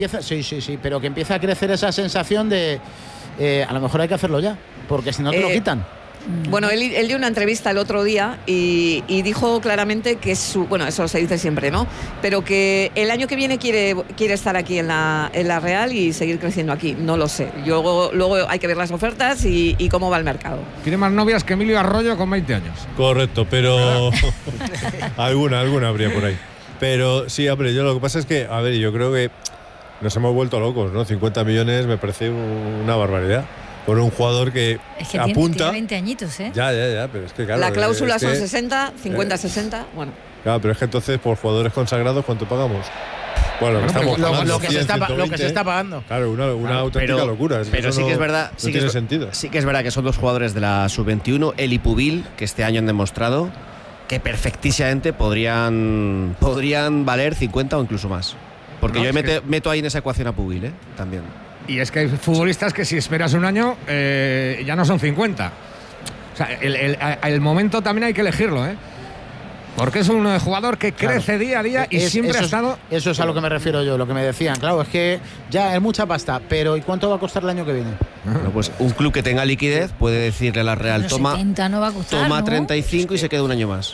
Sí, pero que empieza a crecer esa sensación de a lo mejor hay que hacerlo ya, porque si no te lo quitan. Bueno, él dio una entrevista el otro día y dijo claramente que bueno, eso se dice siempre, ¿no? Pero que el año que viene quiere estar aquí en la Real y seguir creciendo aquí. No lo sé. Luego hay que ver las ofertas y cómo va el mercado. Tiene más novias que Emilio Arroyo con 20 años. Correcto, pero alguna habría por ahí. Pero sí, hombre, yo lo que pasa es que, a ver, yo creo que nos hemos vuelto locos, ¿no? 50 millones me parece una barbaridad. Por un jugador que apunta. Tiene 20 añitos, ¿eh? Ya, pero es que claro. La cláusula son 60, 50-60, bueno. Claro, pero es que entonces por jugadores consagrados, ¿cuánto pagamos? Bueno, estamos lo que se está pagando. Claro, una auténtica locura. Pero sí que es verdad. No tiene sentido. Sí que es verdad que son dos jugadores de la Sub-21, él y Pubil, que este año han demostrado que perfectísimamente podrían valer 50 o incluso más. Porque yo meto ahí en esa ecuación a Pubil, también. Y es que hay futbolistas que si esperas un año ya no son 50. O sea, el momento también hay que elegirlo, porque es un jugador que crece día a día y siempre ha estado... Eso es a lo que me refiero yo, lo que me decían. Claro, es que ya es mucha pasta, pero ¿y cuánto va a costar el año que viene? Bueno, pues un club que tenga liquidez puede decirle a la Real, toma 70 no va a costar, toma ¿no? 35 y se queda un año más.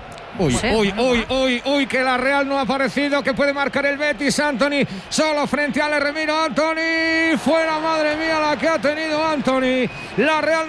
Uy, que la Real no ha aparecido, que puede marcar el Betis. Antony solo frente al Remiro. Antony fuera, madre mía la que ha tenido Antony. La Real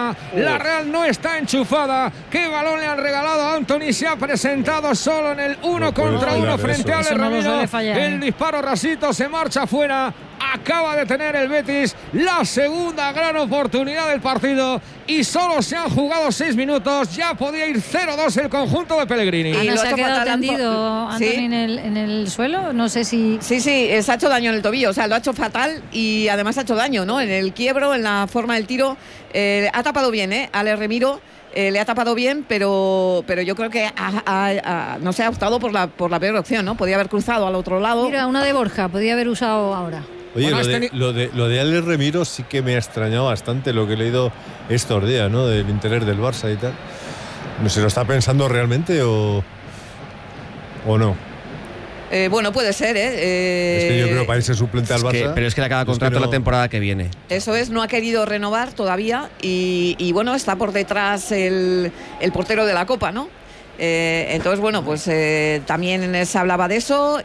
no está enchufada. Qué balón le han regalado a Antony. Se ha presentado solo en el 1 contra 1 frente al Remiro. El disparo rasito se marcha fuera. Acaba de tener el Betis la segunda gran oportunidad del partido y solo se han jugado 6 minutos. Ya podía ir 0-2 el conjunto de Pellegrini. Ana, ¿se ha quedado tendido Antony en el suelo? No sé si... Sí, se ha hecho daño en el tobillo. O sea, lo ha hecho fatal y además ha hecho daño, ¿no? En el quiebro, en la forma del tiro. Ha tapado bien, Ale Remiro. Le ha tapado bien, pero yo creo que no se ha optado por la peor opción, ¿no? Podía haber cruzado al otro lado. Mira, una de Borja, podía haber usado ahora. Oye, lo de Ale Remiro sí que me ha extrañado bastante lo que he leído estos días, ¿no? Del interés del Barça y tal. No sé, ¿lo está pensando realmente o no? Bueno, puede ser, Es que yo creo que para irse suplente al Barça. Pero es que le acaba contrato la temporada que viene. Eso es, no ha querido renovar todavía y bueno, está por detrás el portero de la Copa, ¿no? Entonces, bueno, pues también se hablaba de eso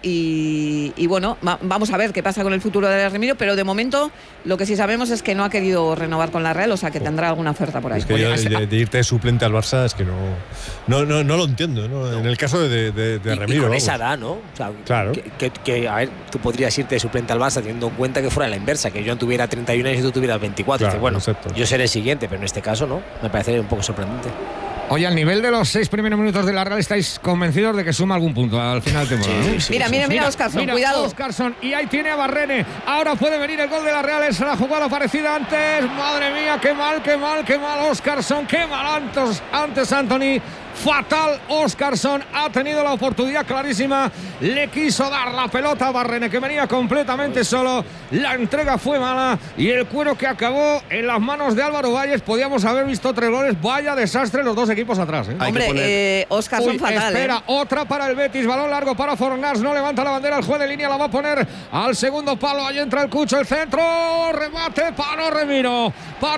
y bueno, vamos a ver qué pasa con el futuro de Remiro, pero de momento lo que sí sabemos es que no ha querido renovar con la Real, o sea que tendrá alguna oferta por ahí. Es que yo, de irte suplente al Barça es que no lo entiendo, ¿no? En el caso de Remiro. Y con esa edad, ¿no? O sea, claro. Que, a ver, tú podrías irte de suplente al Barça teniendo en cuenta que fuera la inversa, que yo tuviera 31 años y tú tuvieras 24. Claro, dices, bueno, exacto. yo seré el siguiente, pero en este caso no. Me parece un poco sorprendente. Oye, al nivel de los 6 primeros minutos de la Real, ¿estáis convencidos de que suma algún punto al final de temporada? Sí, mira, Óscarson, cuidado. Óscarson, y ahí tiene a Barrene. Ahora puede venir el gol de la Real. Es la jugada parecida antes. Madre mía, qué mal, Óscarson. Qué mal antes Antony. Fatal Óscarson, ha tenido la oportunidad clarísima, le quiso dar la pelota a Barrene, que venía completamente solo, la entrega fue mala y el cuero que acabó en las manos de Álvaro Valles. Podíamos haber visto 3 goles, vaya desastre los dos equipos atrás. Hombre, Óscarson fatal. Espera, otra para el Betis, balón largo para Fornals, no levanta la bandera, el juez de línea la va a poner al segundo palo, ahí entra el Cucho, el centro, remate, paró Remiro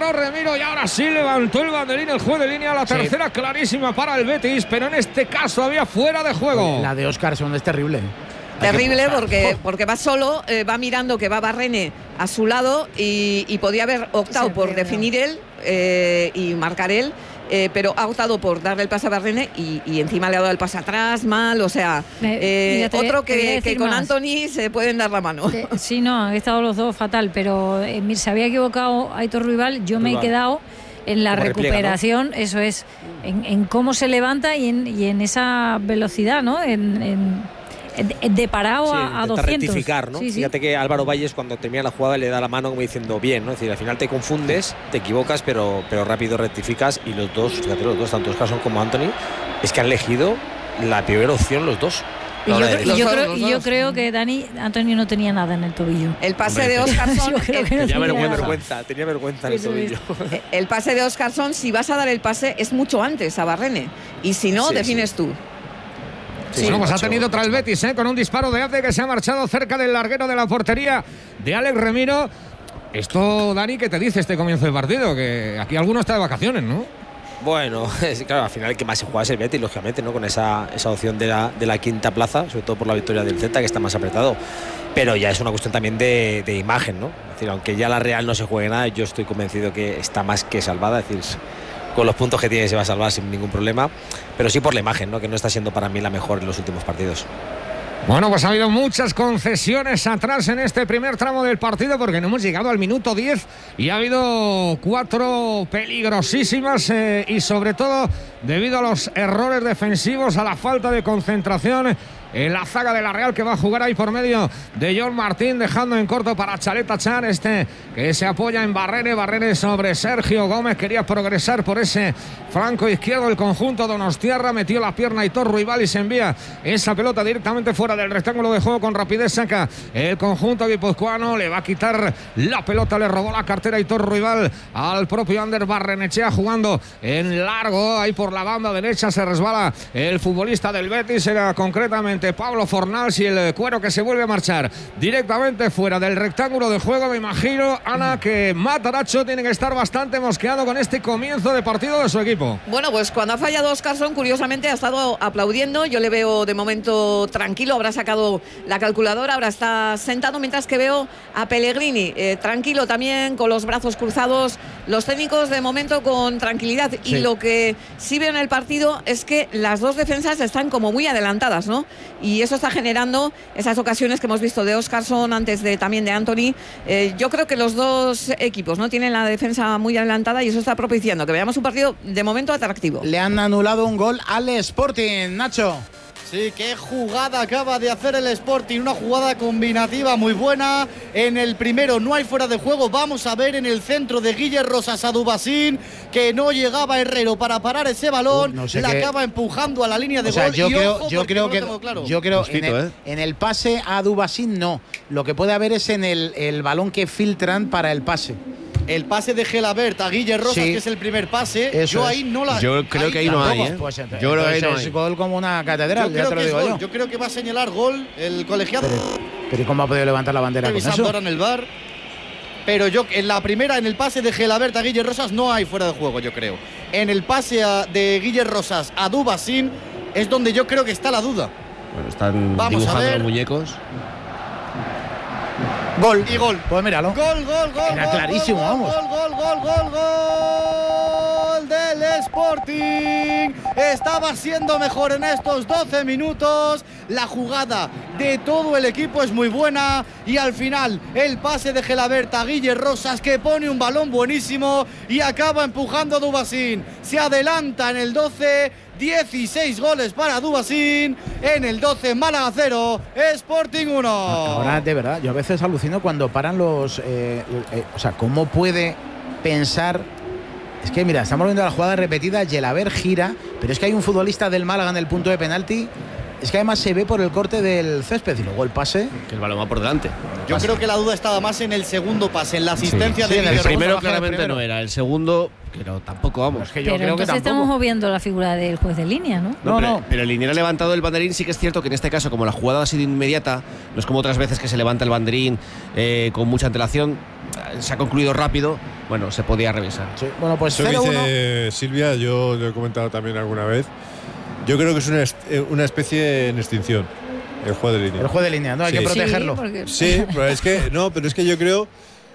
y ahora sí levantó el banderín el juez de línea, la tercera clarísima para el Betis, pero en este caso había fuera de juego. La de Óscarson es terrible. Terrible porque va solo, va mirando que va Barrene a su lado y podía haber optado por definir él y marcar él, pero ha optado por darle el pase a Barrene y encima le ha dado el pase atrás, mal, o sea, otro que con Antony se pueden dar la mano. Sí, no, han estado los dos fatal, pero se había equivocado Aitor Ruibal, yo me he quedado en la recuperación, repliega, ¿no? Eso es, en cómo se levanta y en esa velocidad, ¿no? De parado a 200. Rectificar, ¿no? Sí. Fíjate que Álvaro Valles cuando termina la jugada le da la mano como diciendo bien, ¿no? Es decir, al final te confundes, te equivocas, pero rápido rectificas y los dos, fíjate, tanto Óscarson como Antony, es que han elegido la peor opción los dos. Yo creo que Antonio no tenía nada en el tobillo. El pase de Óscarson tenía vergüenza en el tobillo. El pase de Óscarson, si vas a dar el pase, es mucho antes a Barrene. Y si no, defines tú. Sí, bueno, pues ha tenido otra el Betis, con un disparo de Abde que se ha marchado cerca del larguero de la portería de Alex Remiro. Esto, Dani, ¿qué te dice este comienzo de partido? Que aquí alguno está de vacaciones, ¿no? Bueno, claro, al final el que más se juega es el Betis, lógicamente, ¿no? Con esa opción de la quinta plaza, sobre todo por la victoria del Celta, que está más apretado. Pero ya es una cuestión también de imagen, ¿no? Es decir, aunque ya la Real no se juegue nada, yo estoy convencido que está más que salvada. Es decir, con los puntos que tiene se va a salvar sin ningún problema. Pero sí por la imagen, ¿no? Que no está siendo para mí la mejor en los últimos partidos. Bueno, pues ha habido muchas concesiones atrás en este primer tramo del partido porque no hemos llegado al minuto 10 y ha habido 4 peligrosísimas y sobre todo debido a los errores defensivos, a la falta de concentración en la zaga de la Real, que va a jugar ahí por medio de John Martín, dejando en corto para Chaleta Char, que se apoya en Barrere sobre Sergio Gómez. Quería progresar por ese flanco izquierdo el conjunto donostiarra, metió la pierna Aitor Ruibal y se envía esa pelota directamente fuera del rectángulo de juego. Con rapidez saca el conjunto guipuzcoano, le va a quitar la pelota, le robó la cartera Aitor Ruibal al propio Ander Barrenechea, jugando en largo ahí por la banda derecha. Se resbala el futbolista del Betis, era concretamente Pablo Fornals, y el cuero que se vuelve a marchar directamente fuera del rectángulo de juego. Me imagino, Ana, que Matarazzo tiene que estar bastante mosqueado con este comienzo de partido de su equipo. Bueno, pues cuando ha fallado Óscarson, curiosamente ha estado aplaudiendo. Yo le veo de momento tranquilo, habrá sacado la calculadora, ahora está sentado, mientras que veo a Pellegrini tranquilo también, con los brazos cruzados. Los técnicos de momento con tranquilidad. Sí. Y lo que sí veo en el partido es que las dos defensas están como muy adelantadas, ¿no? Y eso está generando esas ocasiones que hemos visto de Óscarson, antes también de Anthony. Yo creo que los dos equipos no tienen la defensa muy adelantada y eso está propiciando que veamos un partido de momento atractivo. Le han anulado un gol al Sporting, Nacho. Sí, qué jugada acaba de hacer el Sporting, una jugada combinativa muy buena. En el primero no hay fuera de juego, vamos a ver en el centro de Guille Rosas a Dubasín, que no llegaba Herrero para parar ese balón, no sé, la acaba empujando a la línea de gol. Yo creo que en el pase a Dubasín no, lo que puede haber es en el balón que filtran para el pase. El pase de Gelabert a Guille Rosas, sí, que es el primer pase. Yo ahí no la. Yo creo que ahí no hay, ¿eh? Pues, yo creo que ahí no hay. Es gol como una catedral, ya te lo digo yo. Yo creo que va a señalar gol el colegiado. Pero ¿cómo ha podido levantar la bandera con eso? Ahora en el VAR. Pero yo en la primera, en el pase de Gelabert a Guille Rosas, no hay fuera de juego, yo creo. En el pase de Guille Rosas a Dubasín es donde yo creo que está la duda. Bueno, están dibujando los muñecos. Gol. Y gol. Pues míralo. Gol. Era clarísimo, vamos. Gol del Sporting. Estaba siendo mejor en estos 12 minutos. La jugada de todo el equipo es muy buena. Y al final, el pase de Gelabert a Guille Rosas, que pone un balón buenísimo y acaba empujando a Dubasín. Se adelanta en el 12. 16 goles para Dubasín. En el 12, Málaga 0, Sporting 1. Ahora, de verdad, yo a veces alucino cuando paran los... o sea, ¿cómo puede pensar? Es que, mira, estamos viendo la jugada repetida, Gelabert gira, pero es que hay un futbolista del Málaga en el punto de penalti. Es que además se ve por el corte del césped y luego el pase. Que el balón va por delante. Yo creo que la duda estaba más en el segundo pase, en la asistencia de el primero claramente no era, el segundo, pero tampoco vamos. Es que yo creo que tampoco. Estamos viendo la figura del juez de línea, ¿no? Pero el liniero ha levantado el banderín. Sí que es cierto que en este caso, como la jugada ha sido inmediata, no es como otras veces que se levanta el banderín con mucha antelación, se ha concluido rápido. Bueno, se podía revisar. Sí. Bueno, pues eso dice Silvia, yo lo he comentado también alguna vez. Yo creo que es una especie en extinción, el juego de línea. El juego de línea, no hay que protegerlo. Sí, pero es que yo creo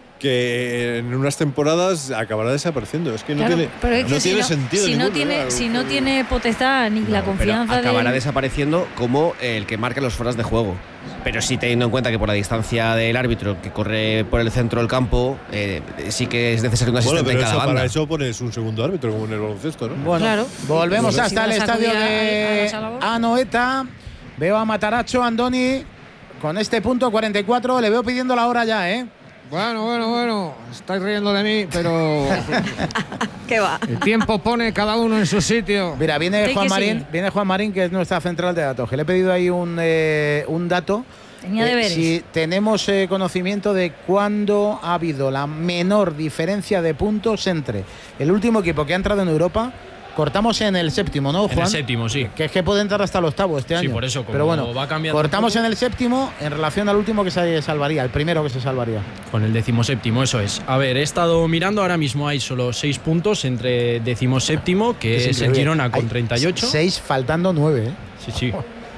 que en unas temporadas acabará desapareciendo. Es que no tiene sentido. Si no tiene potestad ni la confianza. Acabará desapareciendo como el que marca los fueras de juego. Pero sí, teniendo en cuenta que por la distancia del árbitro que corre por el centro del campo, sí que es necesario un asistente en cada banda. Para eso pones un segundo árbitro, como en el baloncesto, ¿no? Bueno, claro. Volvemos hasta el estadio de Anoeta. Veo a Matarazzo, Andoni, con este punto 44. Le veo pidiendo la hora ya, ¿eh? Bueno, estáis riendo de mí, pero ¿qué va? El tiempo pone cada uno en su sitio. Mira, viene Juan Marín, que es nuestra central de datos, que le he pedido ahí un dato. Tenía deberes. Si tenemos conocimiento de cuándo ha habido la menor diferencia de puntos entre el último equipo que ha entrado en Europa cortamos en el séptimo, ¿no, Juan? En el séptimo, sí. Que es que puede entrar hasta el octavo este año. Sí, por eso, como pero bueno, va cambiando cortamos un poco. en el séptimo en relación al último que se salvaría, el primero que se salvaría. Con el 17º, eso es. A ver, he estado mirando, ahora mismo hay solo 6 puntos entre 17º, que es el Girona con 38. 6 faltando 9, ¿eh? Sí, sí.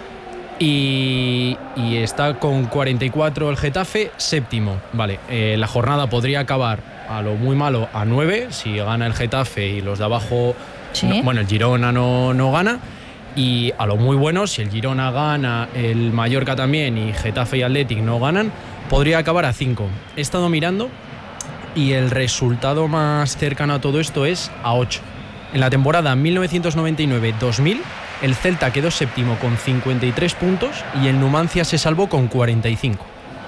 Y está con 44 el Getafe, séptimo. Vale, la jornada podría acabar a lo muy malo a 9 si gana el Getafe y los de abajo. Sí. No, bueno, el Girona no gana. Y a lo muy bueno, si el Girona gana, el Mallorca también y Getafe y Athletic no ganan, podría acabar a 5. He estado mirando y el resultado más cercano a todo esto es a 8. En la temporada 1999-2000, el Celta quedó séptimo con 53 puntos y el Numancia se salvó con 45.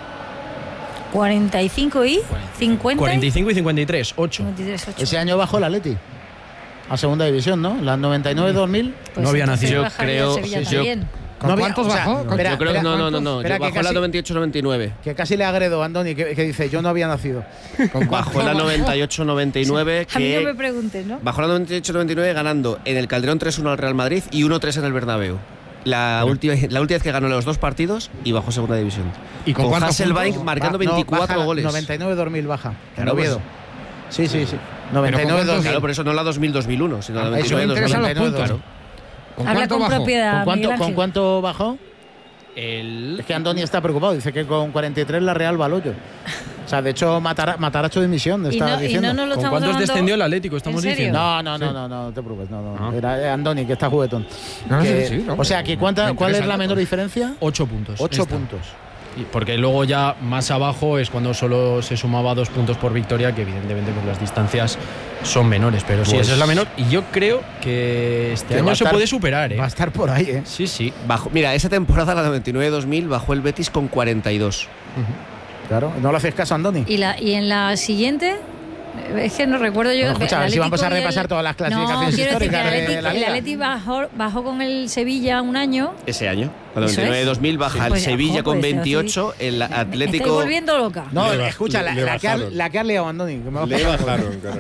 45 y 50. 45 y 53, 8. 53, 8. Ese año bajó el Atleti a segunda división, ¿no? La 99-2000. Pues no había entonces nacido. bajaría Yo creo- Sevilla sí, yo- también. ¿Con cuántos bajó? Espera, Yo creo que espera, no. espera, Bajó que la casi- 98-99. Que casi le agredo a Andoni, que dice, yo no había nacido. Bajó la 98-99, A mí no me que preguntes, ¿no? bajó la 98-99 ganando en el Calderón 3-1 al Real Madrid y 1-3 en el Bernabéu. La última vez que ganó los dos partidos y bajó segunda división. ¿Y con cuántos Hasselbaink puntos? marcando No, 24 baja goles. 99-2000 baja. Claro, En Oviedo. Sí. 99-2000. Claro, por eso no la 2000-2001, sino la Eso me 99-2000. interesan los puntos. Claro. ¿Con Habla cuánto con bajó? propiedad, Miguel Ángel. ¿Con cuánto bajó? El... Es que Andoni está preocupado. Dice que con 43 la Real va al hoyo. O sea, de hecho, Mataracho de dimisión. Y Está no, diciendo. nos lo ¿Con estamos cuántos tomando- descendió el Atlético? Estamos ¿En serio? diciendo. No te preocupes. No. Ah. Era Andoni, que está juguetón. No, Que- sí, no, o sea, que me ¿cuál es interesa la el menor dato. diferencia? 8 puntos. 8 esta. puntos. Y porque luego ya más abajo es cuando solo se sumaba 2 puntos por victoria, que evidentemente pues las distancias son menores, pero sí, Pues- esa es la menor. Y yo creo que este Que va año a se estar- puede superar, ¿eh? Va a estar por ahí, ¿eh? Sí. Mira, esa temporada, la 99-2000, bajó el Betis con 42. Claro. ¿No le haces caso a Andoni? ¿Y en la siguiente? Es que no recuerdo yo. Bueno, escucha, el a ver si vamos a Atlético y el- repasar todas las clasificaciones No, quiero decir que históricas de el la Liga. Atleti bajó con el Sevilla un año. Ese año. La Eso es. 99-2000 baja el Pues, Sevilla ojo, con pues, 28, el Me estáis Atlético. volviendo loca. No, Le escucha, le la que bajaron. ha liado Andoni. Que me va a Le pasar. bajaron, claro.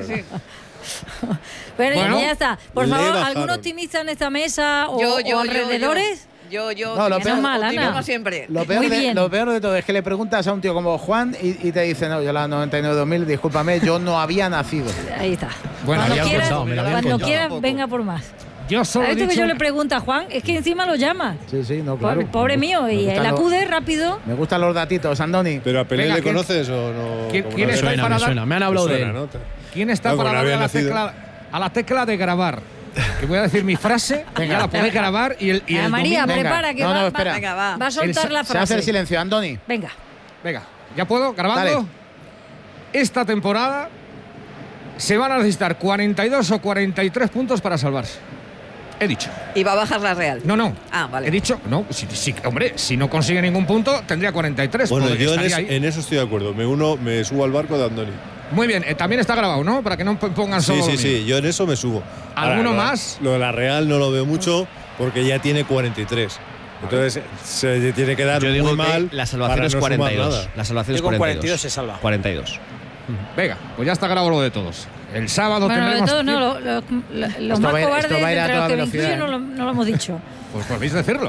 Pero Bueno, ya está. Por le favor, bajaron. ¿algún optimista en esta mesa o, Yo, o alrededores? Yo. No, lo optimismo- peor- mal, Ana. optimismo siempre. Lo Muy peor, bien. lo peor de todo es que le preguntas a un tío como Juan y te dice, no, yo la 99-2000, discúlpame, yo no había nacido. Ahí está. Bueno, cuando habían quieras, contado, me lo habían cuando contado. quieras venga por más. Yo solo he Esto que dicho... yo le pregunto a Juan, es que encima lo llamas. Sí, no, claro. Pobre mío, y él acude rápido. Me gustan los datitos, Andoni. ¿Pero a Pelé Venga, le ¿quién- conoces o no? quién- ¿Cómo quién no? está Suena, para me dar- suena. Me han hablado de Suena, él. ¿no? ¿Quién está No, para como no darle había nacido. a la tecla de grabar? Que voy a decir mi frase, ya la podéis grabar y el Ana María, domingo- Venga. prepara que No, va, no, va- espera. Venga, va. va a soltar la Se hace el frase. silencio, Andoni. Venga. Venga, ¿ya puedo? ¿Grabando? Dale. Esta temporada se van a necesitar 42 o 43 puntos para salvarse. He dicho. Y va a bajar la Real. No. Ah, vale. He dicho, no, hombre, si no consigue ningún punto, tendría 43. Bueno, porque yo estaría ahí. en eso estoy de acuerdo. Me subo al barco de Andoni. Muy bien, también está grabado, ¿no? Para que no pongan solo. Sí, lo mío. sí, yo en eso me subo. ¿Alguno Ahora, más? Lo de la Real no lo veo mucho porque ya tiene 43. Entonces se tiene que dar Yo digo muy que mal. la salvación para es no sumar 42. nada. La salvación es Yo con 42. 42 se salva. 42. Venga, pues ya está grabado lo de todos. El sábado Bueno, de tendremos. todo, no, tiempo. los más va a ir- cobardes esto va a ir a entre los toda que me velocidad, incluyo no lo hemos dicho. Pues podéis decirlo.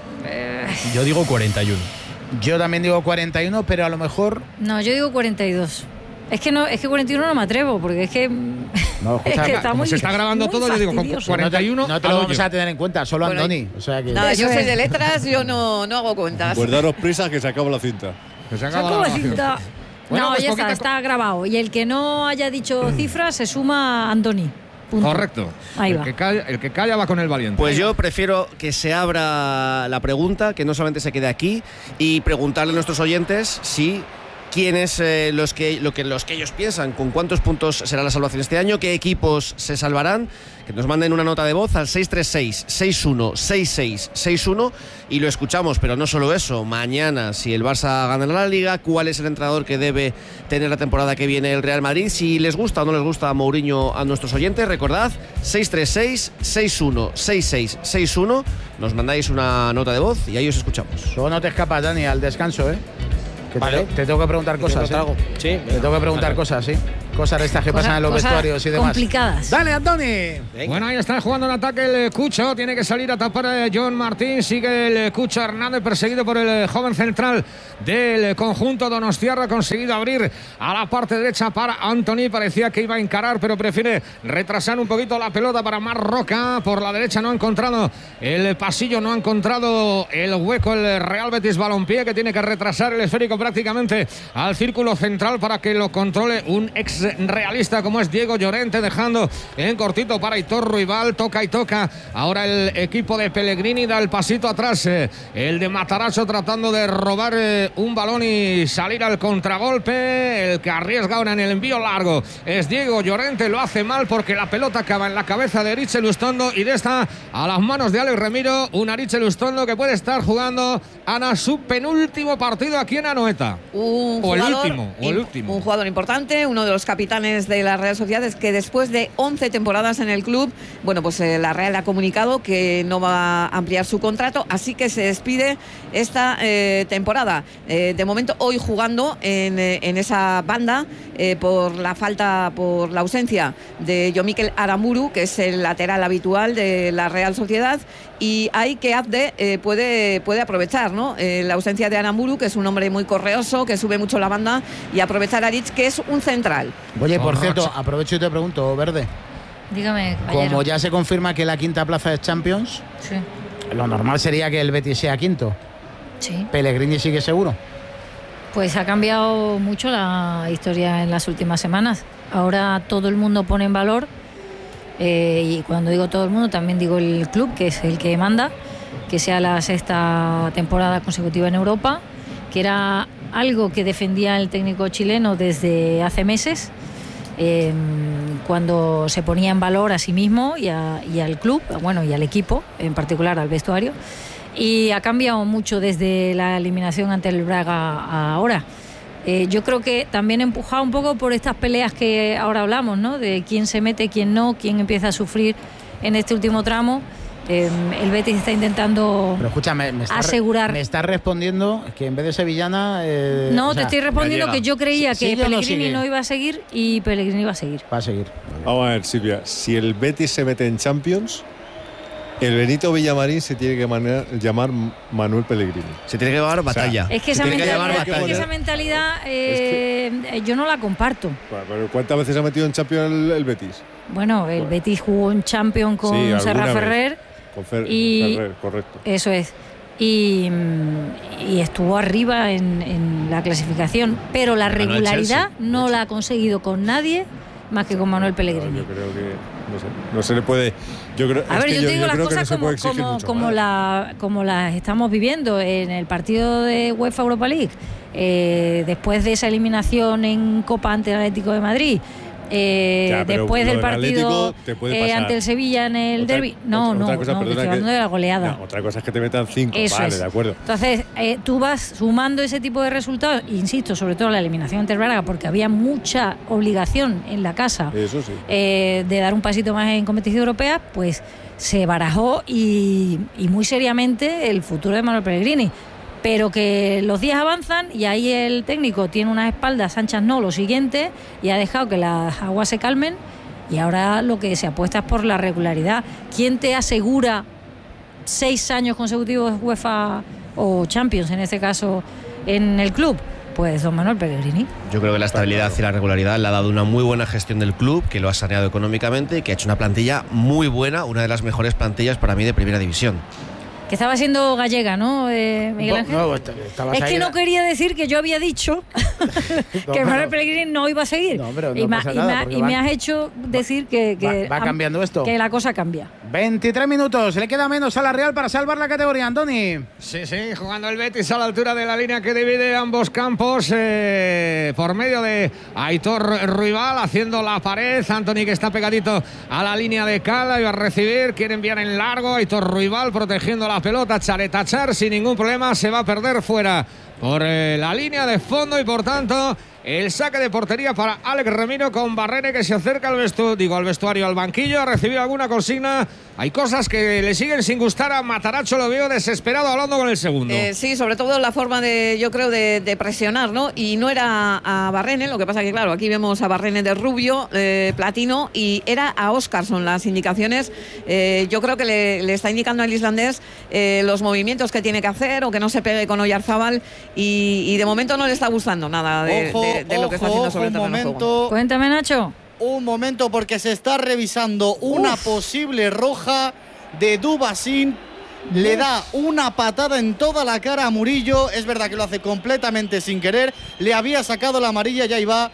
Yo digo 41. Yo también digo 41, pero a lo mejor. No, yo digo 42. Es que 41 no me atrevo, porque es que. No, es escucha, que está como muy, se está grabando muy todo, yo digo, con fastidioso. 41 no te al lo hoyo. vamos a tener en cuenta, solo Bueno, Andoni. O sea que. Nada, yo Eso soy es. de letras, yo no hago cuentas. Pues daros prisa que se acaba la cinta. Que se Se acaba acaba la cinta. grabación. Bueno, No, pues ya poquita está grabado. Y el que no haya dicho cifras se suma a Andoni. Punto. Correcto. Ahí el va. Que calla va con el valiente. Pues yo prefiero que se abra la pregunta, que no solamente se quede aquí, y preguntarle a nuestros oyentes si quiénes los que ellos piensan, con cuántos puntos será la salvación este año, qué equipos se salvarán, que nos manden una nota de voz al 636-616661 y lo escuchamos. Pero no solo eso, mañana si el Barça gana la Liga, cuál es el entrenador que debe tener la temporada que viene el Real Madrid, si les gusta o no les gusta a Mourinho a nuestros oyentes. Recordad, 636-616661, nos mandáis una nota de voz y ahí os escuchamos. Luego no te escapas, Dani, al descanso, ¿eh? Que Vale. te tengo que preguntar cosas. Te trago. Sí, Te tengo que preguntar cosas, sí. cosas de estas que pasan en los vestuarios y demás. Complicadas. Dale, Antoni. Bueno, ahí está jugando en ataque el Cucho. Tiene que salir a tapar John Martín. Sigue el Cucho Hernández, perseguido por el joven central del conjunto donostiarra. Ha conseguido abrir a la parte derecha para Antoni. Parecía que iba a encarar, pero prefiere retrasar un poquito la pelota para Marroca. Por la derecha no ha encontrado el pasillo, no ha encontrado el hueco el Real Betis Balompié, que tiene que retrasar el esférico prácticamente al círculo central para que lo controle un ex realista como es Diego Llorente, dejando en cortito para Aitor Ruibal. Toca y toca ahora el equipo de Pellegrini, da el pasito atrás el de Matarazzo, tratando de robar un balón y salir al contragolpe. El que arriesga ahora en el envío largo es Diego Llorente. Lo hace mal porque la pelota acaba en la cabeza de Ariche Lustondo y de esta a las manos de Alex Remiro. Un Ariche Lustondo que puede estar jugando Ana su penúltimo partido aquí en Anoeta. Un jugador importante, uno de los capitanes de la Real Sociedad, es que después de 11 temporadas en el club, bueno, pues la Real ha comunicado que no va a ampliar su contrato, así que se despide esta temporada. De momento, hoy jugando en esa banda por la ausencia de Yomikel Aramuru, que es el lateral habitual de la Real Sociedad, y hay que Abde puede aprovechar, ¿no? La ausencia de Aramuru, que es un hombre muy correoso, que sube mucho la banda, y aprovechar a Aritz, que es un central. Oye, por cierto, aprovecho y te pregunto, Verde. Dígame, caballero. Como ya se confirma que la quinta plaza es Champions, sí, lo normal sería que el Betis sea quinto. Sí. ¿Pellegrini sigue seguro? Pues ha cambiado mucho la historia en las últimas semanas. Ahora todo el mundo pone en valor, y cuando digo todo el mundo también digo el club, que es el que manda, que sea la sexta temporada consecutiva en Europa, que era algo que defendía el técnico chileno desde hace meses, cuando se ponía en valor a sí mismo y al club, bueno, y al equipo, en particular al vestuario. Y ha cambiado mucho desde la eliminación ante el Braga a ahora. Yo creo que también empujado un poco por estas peleas que ahora hablamos, ¿no? De quién se mete, quién no, quién empieza a sufrir en este último tramo. El Betis está intentando asegurar. Me estás respondiendo que en vez de sevillana... no, te estoy respondiendo que yo creía que Pellegrini no iba a seguir y Pellegrini iba a seguir. Va a seguir. Vamos a ver, Silvia, si el Betis se mete en Champions, el Benito Villamarín se tiene que llamar Manuel Pellegrini. Se tiene que llamar Batalla. Es que esa mentalidad yo no la comparto. Bueno, pero ¿cuántas veces ha metido en Champions el Betis? Bueno, el Betis jugó en Champions con Serra Ferrer. Con Ferrer, correcto. Eso es. Y estuvo arriba en la clasificación, pero la regularidad no la ha conseguido con nadie más que con Manuel Pellegrini. Yo creo que no se le puede. Yo creo, a ver, yo te digo las cosas como las estamos viviendo en el partido de UEFA Europa League, después de esa eliminación en Copa ante el Atlético de Madrid. Después del partido ante el Sevilla en el derbi. No, estoy hablando de la goleada. Otra cosa es que te metan 5, vale, de acuerdo. Entonces, tú vas sumando ese tipo de resultados, insisto, sobre todo la eliminación ante el Braga, porque había mucha obligación en la casa. Eso sí. De dar un pasito más en competición europea, pues se barajó y muy seriamente el futuro de Manuel Pellegrini. Pero que los días avanzan y ahí el técnico tiene unas espaldas anchas, no, lo siguiente, y ha dejado que las aguas se calmen, y ahora lo que se apuesta es por la regularidad. ¿Quién te asegura 6 años consecutivos UEFA o Champions, en este caso, en el club? Pues don Manuel Pellegrini. Yo creo que la estabilidad y la regularidad le ha dado una muy buena gestión del club, que lo ha saneado económicamente y que ha hecho una plantilla muy buena, una de las mejores plantillas para mí de primera división. Que estaba siendo gallega, ¿no, Miguel Ángel? No, es que no quería decir que yo había dicho que Manuel Pellegrini no iba a seguir. No, pero no y me has hecho decir que va cambiando esto. Que la cosa cambia. 23 minutos, le queda menos a la Real para salvar la categoría, Antoni. Sí, jugando el Betis a la altura de la línea que divide ambos campos, por medio de Aitor Ruibal, haciendo la pared. Antoni, que está pegadito a la línea de Cala, y va a recibir, quiere enviar en largo. Aitor Ruibal protegiendo la pelota, Charetachar sin ningún problema, se va a perder fuera por la línea de fondo y por tanto el saque de portería para Alex Remiro con Barrene, que se acerca al vestuario, al banquillo, a recibir alguna consigna. Hay cosas que le siguen sin gustar a Matarazzo, lo veo desesperado hablando con el segundo. Sí, sobre todo la forma yo creo, de presionar, ¿no? Y no era a Barrene, lo que pasa que, claro, aquí vemos a Barrene de rubio, platino, y era a Óskarsson las indicaciones. Yo creo que le está indicando al islandés los movimientos que tiene que hacer o que no se pegue con Oyarzábal, y de momento no le está gustando nada de lo que está haciendo sobre el terreno de juego. Cuéntame, Nacho. Un momento, porque se está revisando una posible roja de Dubasín. Le da una patada en toda la cara a Murillo. Es verdad que lo hace completamente sin querer. Le había sacado la amarilla, ya iba.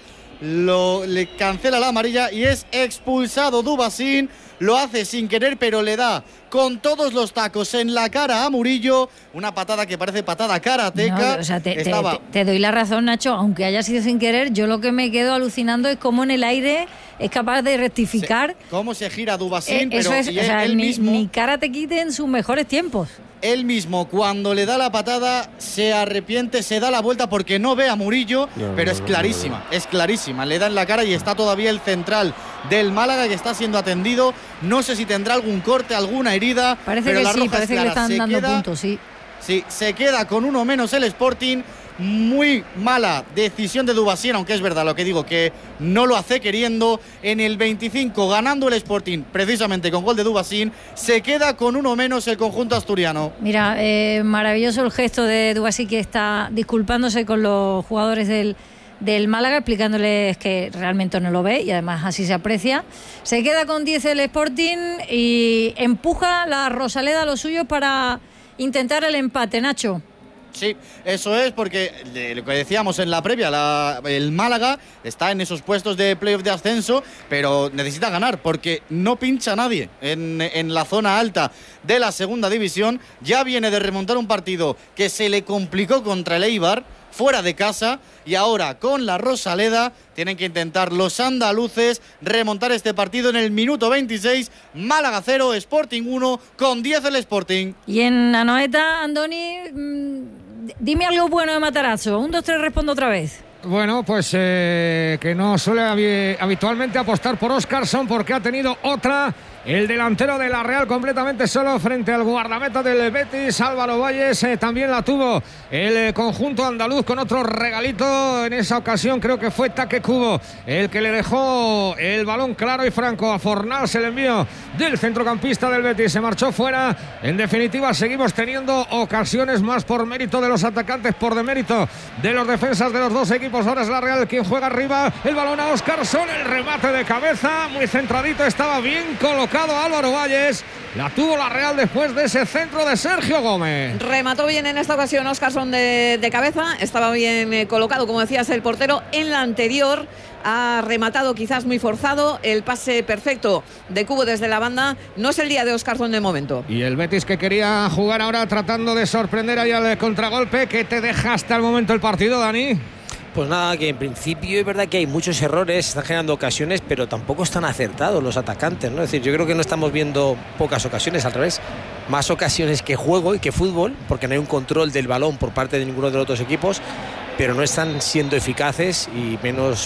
Le cancela la amarilla y es expulsado Dubasín. Lo hace sin querer, pero le da con todos los tacos en la cara a Murillo. Una patada que parece patada karateca. No, o sea, te doy la razón, Nacho. Aunque haya sido sin querer, yo lo que me quedo alucinando es cómo en el aire es capaz de rectificar. Cómo se gira Dubasín. Eso es, o sea, ni Karate Kid en sus mejores tiempos. Él mismo, cuando le da la patada, se arrepiente, se da la vuelta porque no ve a Murillo, pero es clarísima, es clarísima. Le da en la cara y está todavía el central del Málaga, que está siendo atendido. No sé si tendrá algún corte, alguna herida. Parece que sí, parece que le están dando puntos, sí. Sí, se queda con uno menos el Sporting. Muy mala decisión de Dubasín, aunque es verdad lo que digo, que no lo hace queriendo. En el 25, ganando el Sporting, precisamente con gol de Dubasín, se queda con uno menos el conjunto asturiano. Mira, maravilloso el gesto de Dubasín, que está disculpándose con los jugadores del Málaga, explicándoles que realmente no lo ve y además así se aprecia. Se queda con 10 el Sporting y empuja la Rosaleda a los suyos para intentar el empate, Nacho. Sí, eso es, porque lo que decíamos en la previa, el Málaga está en esos puestos de playoff de ascenso, pero necesita ganar porque no pincha nadie en la zona alta de la segunda división. Ya viene de remontar un partido que se le complicó contra el Eibar fuera de casa, y ahora con la Rosaleda tienen que intentar los andaluces remontar este partido en el minuto 26. Málaga 0, Sporting 1, con 10 el Sporting. Y en Anoeta, Andoni, dime algo bueno de Matarazzo. 1, 2, 3, respondo otra vez. Bueno, pues que no suele habitualmente apostar por Óskarsson, porque ha tenido otra. El delantero de la Real completamente solo frente al guardameta del Betis, Álvaro Valles. También la tuvo el conjunto andaluz con otro regalito. En esa ocasión creo que fue Taque Cubo el que le dejó el balón claro y franco a Fornals. El envío del centrocampista del Betis se marchó fuera. En definitiva, seguimos teniendo ocasiones más por mérito de los atacantes, por demérito de los defensas de los dos equipos. Ahora es la Real quien juega arriba. El balón a Óskarsson, el remate de cabeza, muy centradito, estaba bien colocado Álvaro Valles. La tuvo la Real después de ese centro de Sergio Gómez. Remató bien en esta ocasión Óskarsson de cabeza. Estaba bien colocado, como decías, el portero. En la anterior ha rematado quizás muy forzado. El pase perfecto de Cubo desde la banda. No es el día de Óskarsson de momento. Y el Betis, que quería jugar ahora tratando de sorprender ahí al contragolpe. ¿Qué te deja hasta el momento el partido, Dani? Pues nada, que en principio es verdad que hay muchos errores, están generando ocasiones, pero tampoco están acertados los atacantes, ¿no? Es decir, yo creo que no estamos viendo pocas ocasiones, al revés, más ocasiones que juego y que fútbol, porque no hay un control del balón por parte de ninguno de los otros equipos, pero no están siendo eficaces y menos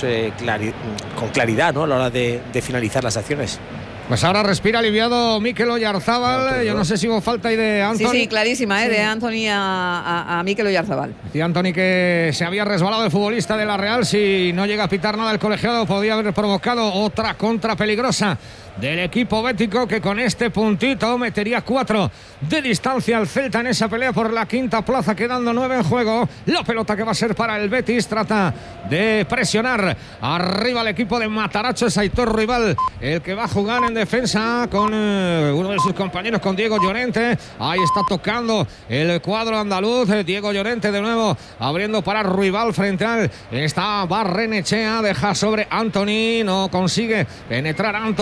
con claridad, ¿no?, a la hora de finalizar las acciones. Pues ahora respira aliviado Mikel Oyarzábal. Yo no sé si hubo falta ahí de Anthony. Sí, clarísima, de Anthony a Mikel Oyarzábal. Decía Anthony que se había resbalado el futbolista de la Real. Si no llega a pitar nada el colegiado, podía haber provocado otra contra peligrosa del equipo bético, que con este puntito metería 4 de distancia al Celta en esa pelea por la quinta plaza, quedando 9 en juego. La pelota que va a ser para el Betis, trata de presionar arriba el equipo de Matarazzo. Es Aitor Ruibal el que va a jugar en defensa con uno de sus compañeros, con Diego Llorente. Ahí está tocando el cuadro andaluz. Diego Llorente de nuevo abriendo para Ruibal frente al está Barrenechea, deja sobre Anthony, no consigue penetrar Anthony.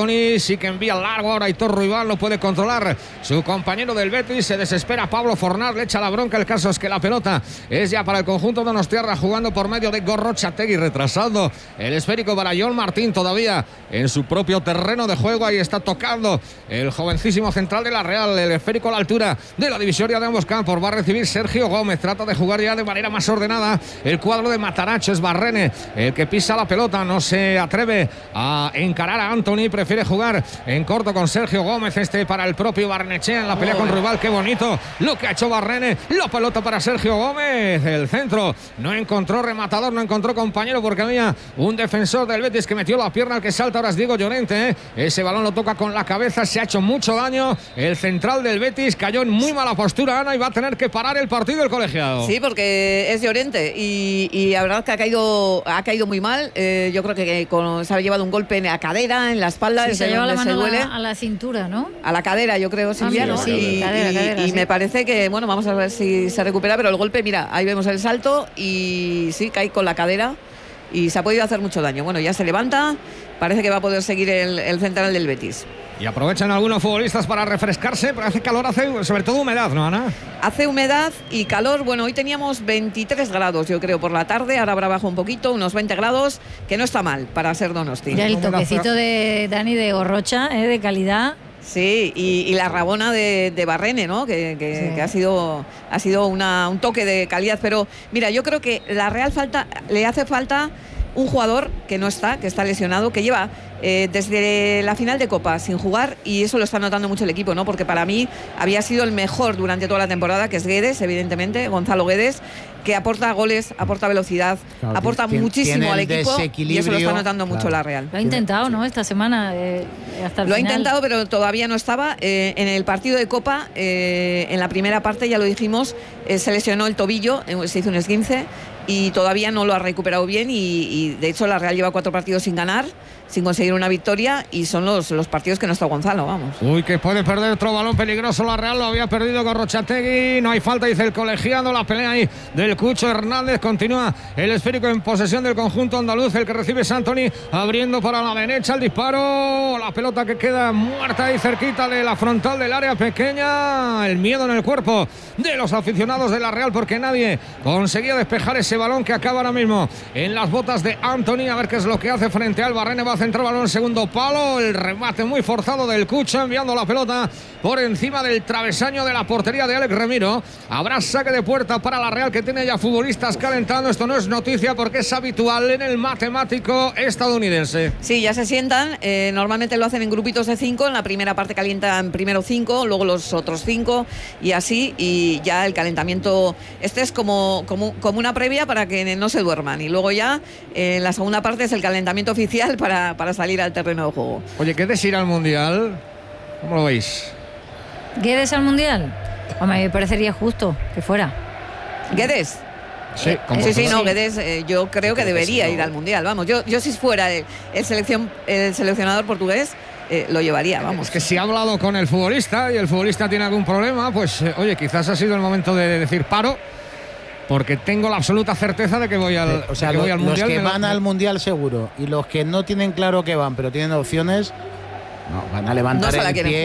sí que envía largo ahora Aitor Ruibal, no puede controlar su compañero del Betis, se desespera Pablo Fornals, le echa la bronca. El caso es que la pelota es ya para el conjunto donostiarra, jugando por medio de Gorrotxategi, retrasando el esférico para Jon Martín todavía en su propio terreno de juego. Ahí está tocando el jovencísimo central de la Real, el esférico a la altura de la divisoria de ambos campos. Va a recibir Sergio Gómez, trata de jugar ya de manera más ordenada el cuadro de Mataracho. Es Barrene el que pisa la pelota, no se atreve a encarar a Anthony, prefiere jugar en corto con Sergio Gómez. Para el propio Barnechea en la pelea con Ruibal. Qué bonito lo que ha hecho Barrene, la pelota para Sergio Gómez, el centro no encontró rematador, no encontró compañero, porque había un defensor del Betis que metió la pierna. El que salta ahora es Diego Llorente, ese balón lo toca con la cabeza, se ha hecho mucho daño el central del Betis, cayó en muy mala postura, Ana, y va a tener que parar el partido el colegiado. Sí, porque es Llorente y la verdad que ha caído muy mal. Yo creo que se ha llevado un golpe en la cadera, en la espalda, sí, se lleva la mano duele. a la cintura, ¿no? A la cadera, yo creo, Silvia, ¿no? Sí, cadera, y sí. me parece que, bueno, vamos a ver si se recupera, pero el golpe, mira, ahí vemos el salto y sí, cae con la cadera y se ha podido hacer mucho daño. Bueno, ya se levanta, parece que va a poder seguir el central del Betis. Y aprovechan algunos futbolistas para refrescarse, pero hace calor, hace sobre todo humedad, ¿no, Ana? Hace humedad y calor. Bueno, hoy teníamos 23 grados, yo creo, por la tarde. Ahora habrá bajado un poquito, unos 20 grados, que no está mal para ser Donosti. Ya el toquecito de Dani de Gorrocha, de calidad. Sí, y la rabona de Barrene, ¿no? Que Sí. ha sido un toque de calidad. Pero mira, yo creo que la Real le hace falta un jugador que no está, que está lesionado, que lleva desde la final de Copa sin jugar, y eso lo está notando mucho el equipo, ¿no? Porque para mí había sido el mejor durante toda la temporada, que es Guedes, evidentemente, Gonzalo Guedes, que aporta goles, aporta velocidad, Claro, aporta muchísimo al equipo, y eso lo está notando mucho la Real. Lo ha intentado, ¿no? Esta semana hasta el Lo final. ha intentado, pero todavía no estaba. En el partido de Copa, en la primera parte, ya lo dijimos, se lesionó el tobillo, se hizo un esguince y todavía no lo ha recuperado bien, y de hecho la Real lleva 4 partidos sin ganar, sin conseguir una victoria, y son los partidos que no está Gonzalo, vamos. Uy, que puede perder otro balón peligroso la Real, lo había perdido Gorrotxategi, no hay falta, dice el colegiado. La pelea ahí del Cucho Hernández, continúa el esférico en posesión del conjunto andaluz, el que recibe es Anthony, abriendo para la derecha, el disparo, la pelota que queda muerta ahí cerquita de la frontal del área pequeña. El miedo en el cuerpo de los aficionados de la Real, porque nadie conseguía despejar ese balón que acaba ahora mismo en las botas de Anthony. A ver qué es lo que hace frente al Barrene. Va a centrar balón en segundo palo, el remate muy forzado del Cucho, enviando la pelota por encima del travesaño de la portería de Alex Remiro. Habrá saque de puerta para la Real, que tiene ya futbolistas calentando. Esto no es noticia porque es habitual en el matemático estadounidense. Sí, ya se sientan, normalmente lo hacen en grupitos de 5, en la primera parte calientan primero 5, luego los otros 5 y así, y ya el calentamiento es como una previa para que no se duerman, y luego ya en la segunda parte es el calentamiento oficial para salir al terreno de juego. Oye, ¿qué es ir al Mundial? ¿Cómo lo veis? ¿Guedes al Mundial? Hombre, me parecería justo que fuera. ¿Guedes? Sí, Sí, no, Guedes yo creo que debería ir al Mundial, vamos. Yo si fuera el seleccionador portugués, lo llevaría, vamos. Es que si ha hablado con el futbolista y el futbolista tiene algún problema, pues oye, quizás ha sido el momento de decir paro, porque tengo la absoluta certeza de que voy al, o sea, que voy al Mundial. Los que van al Mundial seguro, y los que no tienen claro que van, pero tienen opciones, no, van a levantar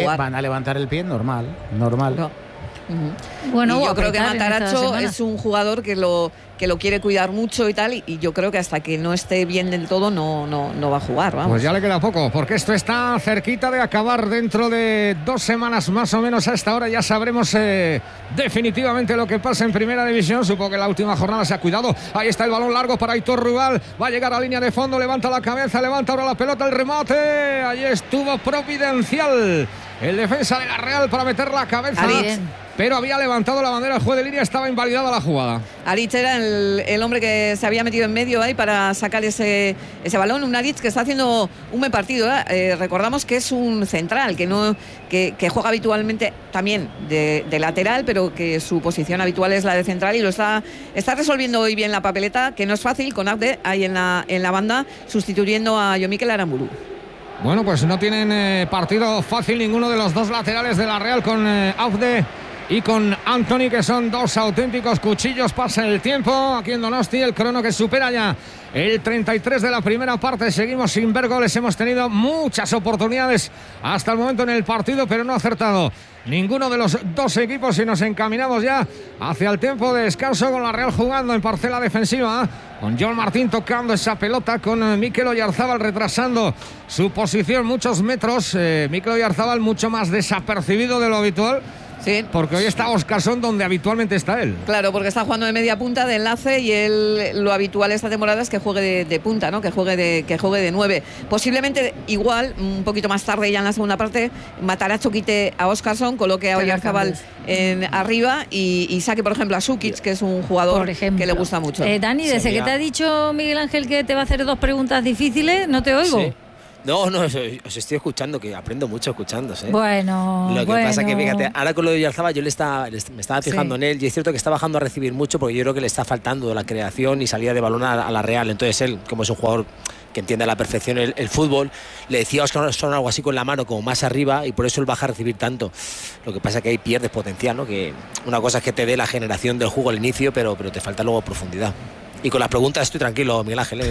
el pie, normal. No. Bueno, y yo creo que apretar en estas Mataracho semanas. es un jugador que lo quiere cuidar mucho y tal, y yo creo que hasta que no esté bien del todo no va a jugar, vamos. Pues ya le queda poco, porque esto está cerquita de acabar. Dentro de 2 semanas más o menos a esta hora ya sabremos definitivamente lo que pasa en Primera División. Supongo que la última jornada se ha cuidado. Ahí está el balón largo para Aitor Ruibal, va a llegar a línea de fondo, levanta la cabeza, levanta ahora la pelota, el remate, allí estuvo providencial el defensa de la Real para meter la cabeza, pero había levantado la bandera el juez de línea, estaba invalidada la jugada. Aritz era el hombre que se había metido en medio ahí para sacar ese balón. Un Aritz que está haciendo un buen partido, recordamos que es un central que juega habitualmente también de lateral, pero que su posición habitual es la de central, y lo está resolviendo hoy bien la papeleta, que no es fácil, con Abde ahí en la banda sustituyendo a Jon Mikel Aramburu. Bueno, pues no tienen partido fácil ninguno de los dos laterales de la Real, con Abde y con Antony, que son dos auténticos cuchillos. Pasa el tiempo aquí en Donosti, el crono que supera ya el 33 de la primera parte. Seguimos sin ver goles, hemos tenido muchas oportunidades hasta el momento en el partido, pero no ha acertado ninguno de los dos equipos y nos encaminamos ya hacia el tiempo de descanso, con la Real jugando en parcela defensiva, con Joan Martín tocando esa pelota, con Mikel Oyarzábal retrasando su posición muchos metros. Mikel Oyarzábal mucho más desapercibido de lo habitual. Sí. Porque hoy está Óscarsson donde habitualmente está él. Claro, porque está jugando de media punta, de enlace, y él, lo habitual esta temporada es que juegue de punta, ¿no? Que juegue de 9. Posiblemente igual, un poquito más tarde ya en la segunda parte, Matarazzo quite a Óscarsson, coloque a Oyarzábal arriba y saque, por ejemplo, a Sukic, que es un jugador que le gusta mucho. Dani, desde que te ha dicho Miguel Ángel que te va a hacer dos preguntas difíciles, no te oigo. Sí. No, os estoy escuchando, que aprendo mucho escuchándose. Bueno, lo que pasa que, fíjate, ahora con lo de Oyarzábal yo me estaba fijando en él, y es cierto que está bajando a recibir mucho, porque yo creo que le está faltando la creación y salida de balón a la Real. Entonces él, como es un jugador que entiende a la perfección el fútbol, le decía a Óscarsson algo así con la mano, como más arriba, y por eso él baja a recibir tanto. Lo que pasa que ahí pierdes potencial, ¿no? Que una cosa es que te dé la generación del juego al inicio, pero te falta luego profundidad. Y con las preguntas estoy tranquilo, Miguel Ángel,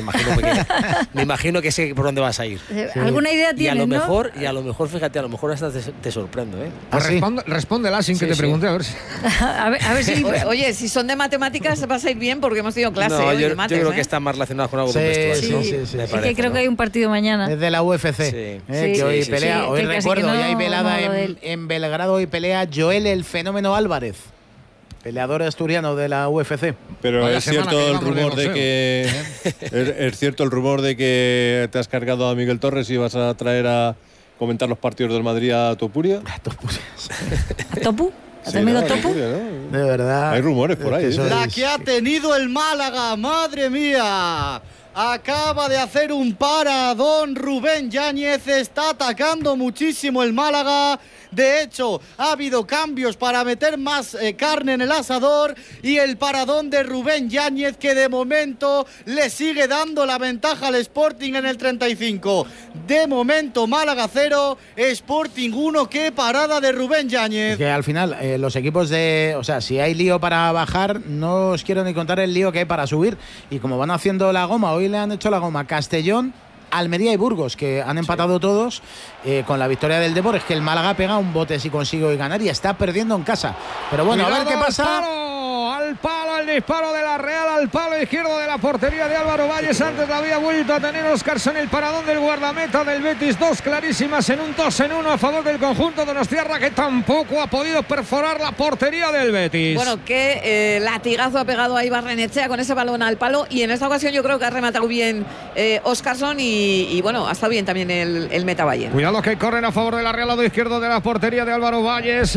me imagino que sé por dónde vas a ir. ¿Alguna idea tienes, y a lo mejor, fíjate, a lo mejor hasta te sorprendo, ¿eh? Pues respóndela sin que te pregunte, a ver si... a ver si... Oye, si son de matemáticas vas a ir bien, porque hemos tenido clase de mates. Yo creo que está más relacionado con algo de vestuario. Sí. Es que creo que hay un partido mañana. Es de la UFC, que hoy pelea. Hoy recuerdo, hoy hay velada en Belgrado, hoy pelea Joel el Fenómeno Álvarez, peleador asturiano de la UFC. Pero es cierto el rumor de que es cierto el rumor de que te has cargado a Miguel Torres y vas a traer a comentar los partidos del Madrid a Topuria. ¿A Topu? ¿A tu amigo Topu? De verdad. Hay rumores por ahí. La que ha tenido el Málaga, madre mía. Acaba de hacer un paradón Rubén Yáñez, está atacando muchísimo el Málaga. De hecho, ha habido cambios para meter más carne en el asador, y el paradón de Rubén Yáñez, que de momento le sigue dando la ventaja al Sporting en el 35. De momento Málaga 0, Sporting 1. ¡Qué parada de Rubén Yáñez! Es que al final los equipos o sea, si hay lío para bajar, no os quiero ni contar el lío que hay para subir. Y como van haciendo la goma, hoy le han hecho la goma Castellón, Almería y Burgos, que han empatado todos con la victoria del Depor. Es que el Málaga pega un bote si consigue hoy ganar y está perdiendo en casa. Pero bueno, cuidado, a ver qué pasa. Al palo, el disparo de la Real, al palo izquierdo de la portería de Álvaro Valles. Antes la había vuelto a tener Óscarsson, el paradón del guardameta del Betis. Dos clarísimas en un 2-1 a favor del conjunto donostiarra, que tampoco ha podido perforar la portería del Betis. Bueno, qué latigazo ha pegado ahí Barrenechea con ese balón al palo, y en esta ocasión yo creo que ha rematado bien Óscarsson y bueno, ha estado bien también el Metavalle. Cuidado que corren a favor de la Real, lado izquierdo de la portería de Álvaro Valles.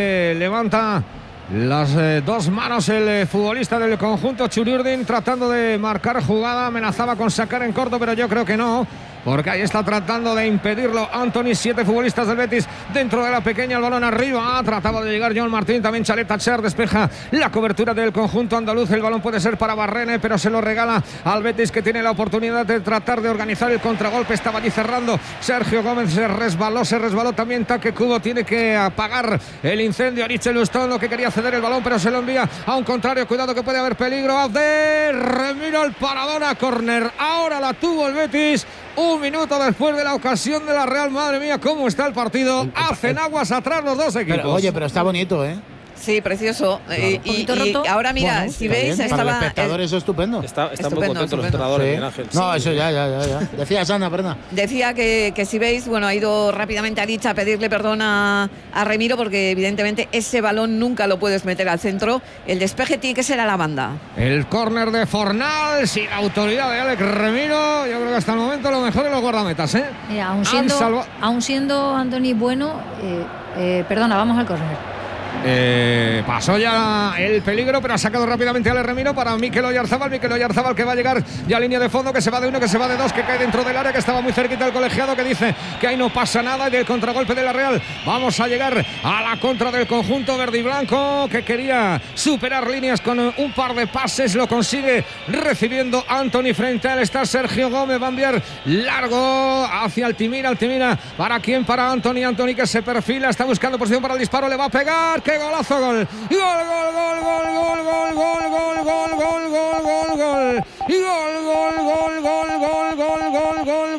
Levanta las dos manos el futbolista del conjunto Churiurdin, tratando de marcar jugada. Amenazaba con sacar en corto, pero yo creo que no, porque ahí está tratando de impedirlo Antony. 7 futbolistas del Betis dentro de la pequeña, el balón arriba. Trataba de llegar Joan Martín, también Chalet Tacher despeja la cobertura del conjunto andaluz. El balón puede ser para Barrene, pero se lo regala al Betis, que tiene la oportunidad de tratar de organizar el contragolpe. Estaba allí cerrando Sergio Gómez, se resbaló también Taque Kubo. Tiene que apagar el incendio Ariche Lustón, lo que quería ceder el balón, pero se lo envía a un contrario. Cuidado que puede haber peligro. Remiro el paradón a córner. Ahora la tuvo el Betis. Un minuto después de la ocasión de la Real. Madre mía, cómo está el partido. Hacen aguas atrás los dos equipos. Pero está bonito, ¿eh? Sí, precioso. Claro. Y ahora mira, bueno, si veis, para los espectadores es estupendo. Están muy contentos los entrenadores, Ángel. No, eso ya. Decía Sana, perdón. Decía que si veis, bueno, ha ido rápidamente a Dicha a pedirle perdón a Remiro, porque evidentemente ese balón nunca lo puedes meter al centro. El despeje tiene que ser a la banda. El córner de Fornal, sin autoridad de Alex Remiro. Yo creo que hasta el momento lo mejor de los guardametas, ¿eh? Mira, aún siendo Antony bueno, perdona, vamos al córner. Pasó ya el peligro, pero ha sacado rápidamente Alex Remiro para Mikel Oyarzábal. Mikel Oyarzábal, que va a llegar ya a línea de fondo, que se va de uno, que se va de dos, que cae dentro del área, que estaba muy cerquita el colegiado, que dice que ahí no pasa nada. Y del contragolpe de la Real vamos a llegar a la contra del conjunto verde y blanco, que quería superar líneas con un par de pases. Lo consigue recibiendo Antony frente a él. Está Sergio Gómez, va a enviar largo hacia Altimira. ¿Para quién? Para Antony, que se perfila, está buscando posición para el disparo, le va a pegar. ¡Qué golazo! ¡Gol! ¡Gol, gol, gol, gol, gol, gol, gol, gol, gol, gol, gol, gol, gol! ¡Y gol, gol, gol, gol, gol, gol, gol, gol,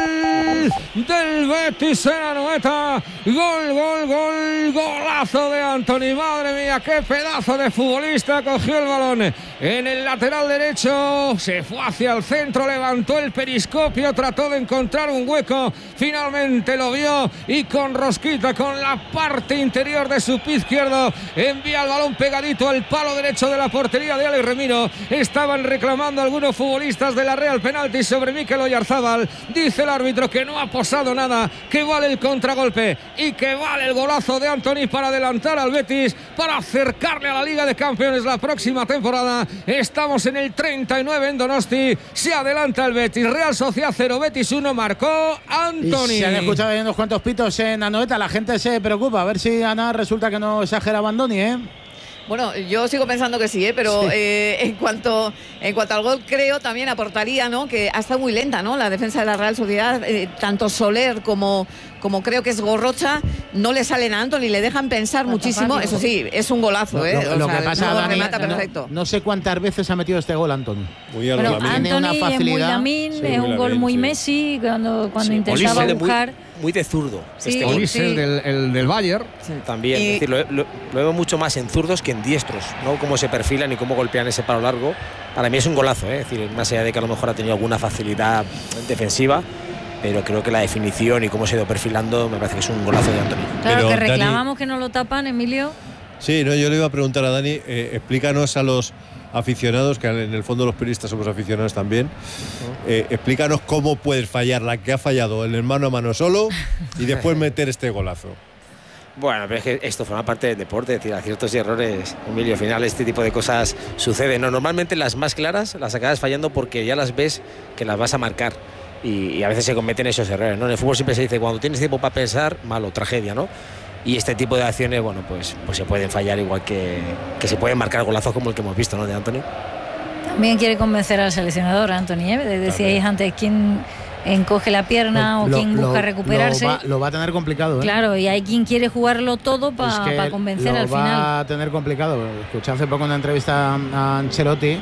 gol! Del Betis en Anoeta. Gol, gol, gol, golazo de Antony. Madre mía, qué pedazo de futbolista. Cogió el balón en el lateral derecho, se fue hacia el centro, levantó el periscopio, trató de encontrar un hueco, finalmente lo vio y con rosquita, con la parte interior de su pie izquierdo, envía el balón pegadito al palo derecho de la portería de Alex Remiro. Estaban reclamando algunos futbolistas de la Real penalti sobre Mikel Oyarzábal. Dice el árbitro que no ha posado nada, que vale el contragolpe y que vale el golazo de Antony para adelantar al Betis, para acercarle a la Liga de Campeones la próxima temporada. Estamos en el 39 en Donosti, se adelanta el Betis. Real Sociedad 0, Betis 1, marcó Antony. Se han escuchado unos cuantos pitos en Anoeta, la gente se preocupa, a ver si Ana resulta que no exagera Andoni, ¿eh? Bueno, yo sigo pensando que sí, pero sí. En cuanto al gol, creo también aportaría, ¿no?, que ha estado muy lenta, ¿no?, la defensa de la Real Sociedad, tanto Soler como creo que es Gorrocha, no le salen a Antony, le dejan pensar muchísimo. Eso sí, es un golazo, Lo que pasa, Dani, remata perfecto. No sé cuántas veces ha metido este gol Antony. Bueno, Antony es muy Lamín, es un gol muy Messi, cuando intentaba buscar. Muy de zurdo. Sí, Olise, el del Bayern. Sí. También, es decir, lo veo mucho más en zurdos que en diestros, ¿no? Cómo se perfilan y cómo golpean ese palo largo. Para mí es un golazo, es decir, más allá de que a lo mejor ha tenido alguna facilidad defensiva, pero creo que la definición y cómo se ha ido perfilando me parece que es un golazo de Antony. Claro, pero, que reclamamos Dani, que no lo tapan, Emilio. Sí, no, yo le iba a preguntar a Dani, explícanos a los aficionados, que en el fondo los periodistas somos aficionados también, explícanos cómo puedes fallar la que ha fallado en el mano a mano solo y después meter este golazo. Bueno, pero es que esto forma parte del deporte, es decir, aciertos y errores, Emilio. Al final este tipo de cosas suceden, ¿no? Normalmente las más claras las acabas fallando porque ya las ves que las vas a marcar y a veces se cometen esos errores, ¿no? En el fútbol siempre se dice, cuando tienes tiempo para pensar, malo, tragedia, ¿no? Y este tipo de acciones, bueno, pues se pueden fallar, igual que se pueden marcar golazos como el que hemos visto, ¿no?, de Antony. También quiere convencer al seleccionador, Antony, ¿eh? Decíais antes quién encoge la pierna o quién busca recuperarse. Lo va a tener complicado, ¿eh? Claro, y hay quien quiere jugarlo todo para convencer al final. Lo va a tener complicado. Escuché hace poco una entrevista a Ancelotti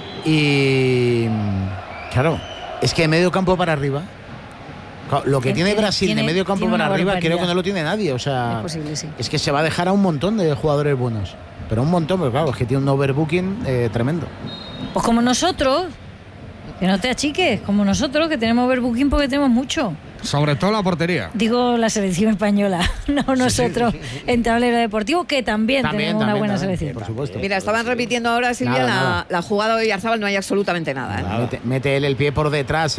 y claro, es que de medio campo para arriba, lo que tiene Brasil de medio campo para arriba, creo que no lo tiene nadie. O sea, es posible, sí. Es que se va a dejar a un montón de jugadores buenos. Pero un montón, pero claro, es que tiene un overbooking tremendo. Pues como nosotros, que no te achiques, como nosotros, que tenemos overbooking porque tenemos mucho. Sobre todo la portería. Digo la selección española, no nosotros en tablero deportivo, que también tenemos una buena selección. Por supuesto. Mira, estaban repitiendo ahora, Silvia, la jugada de Oyarzábal, no hay absolutamente nada. Mete él el pie por detrás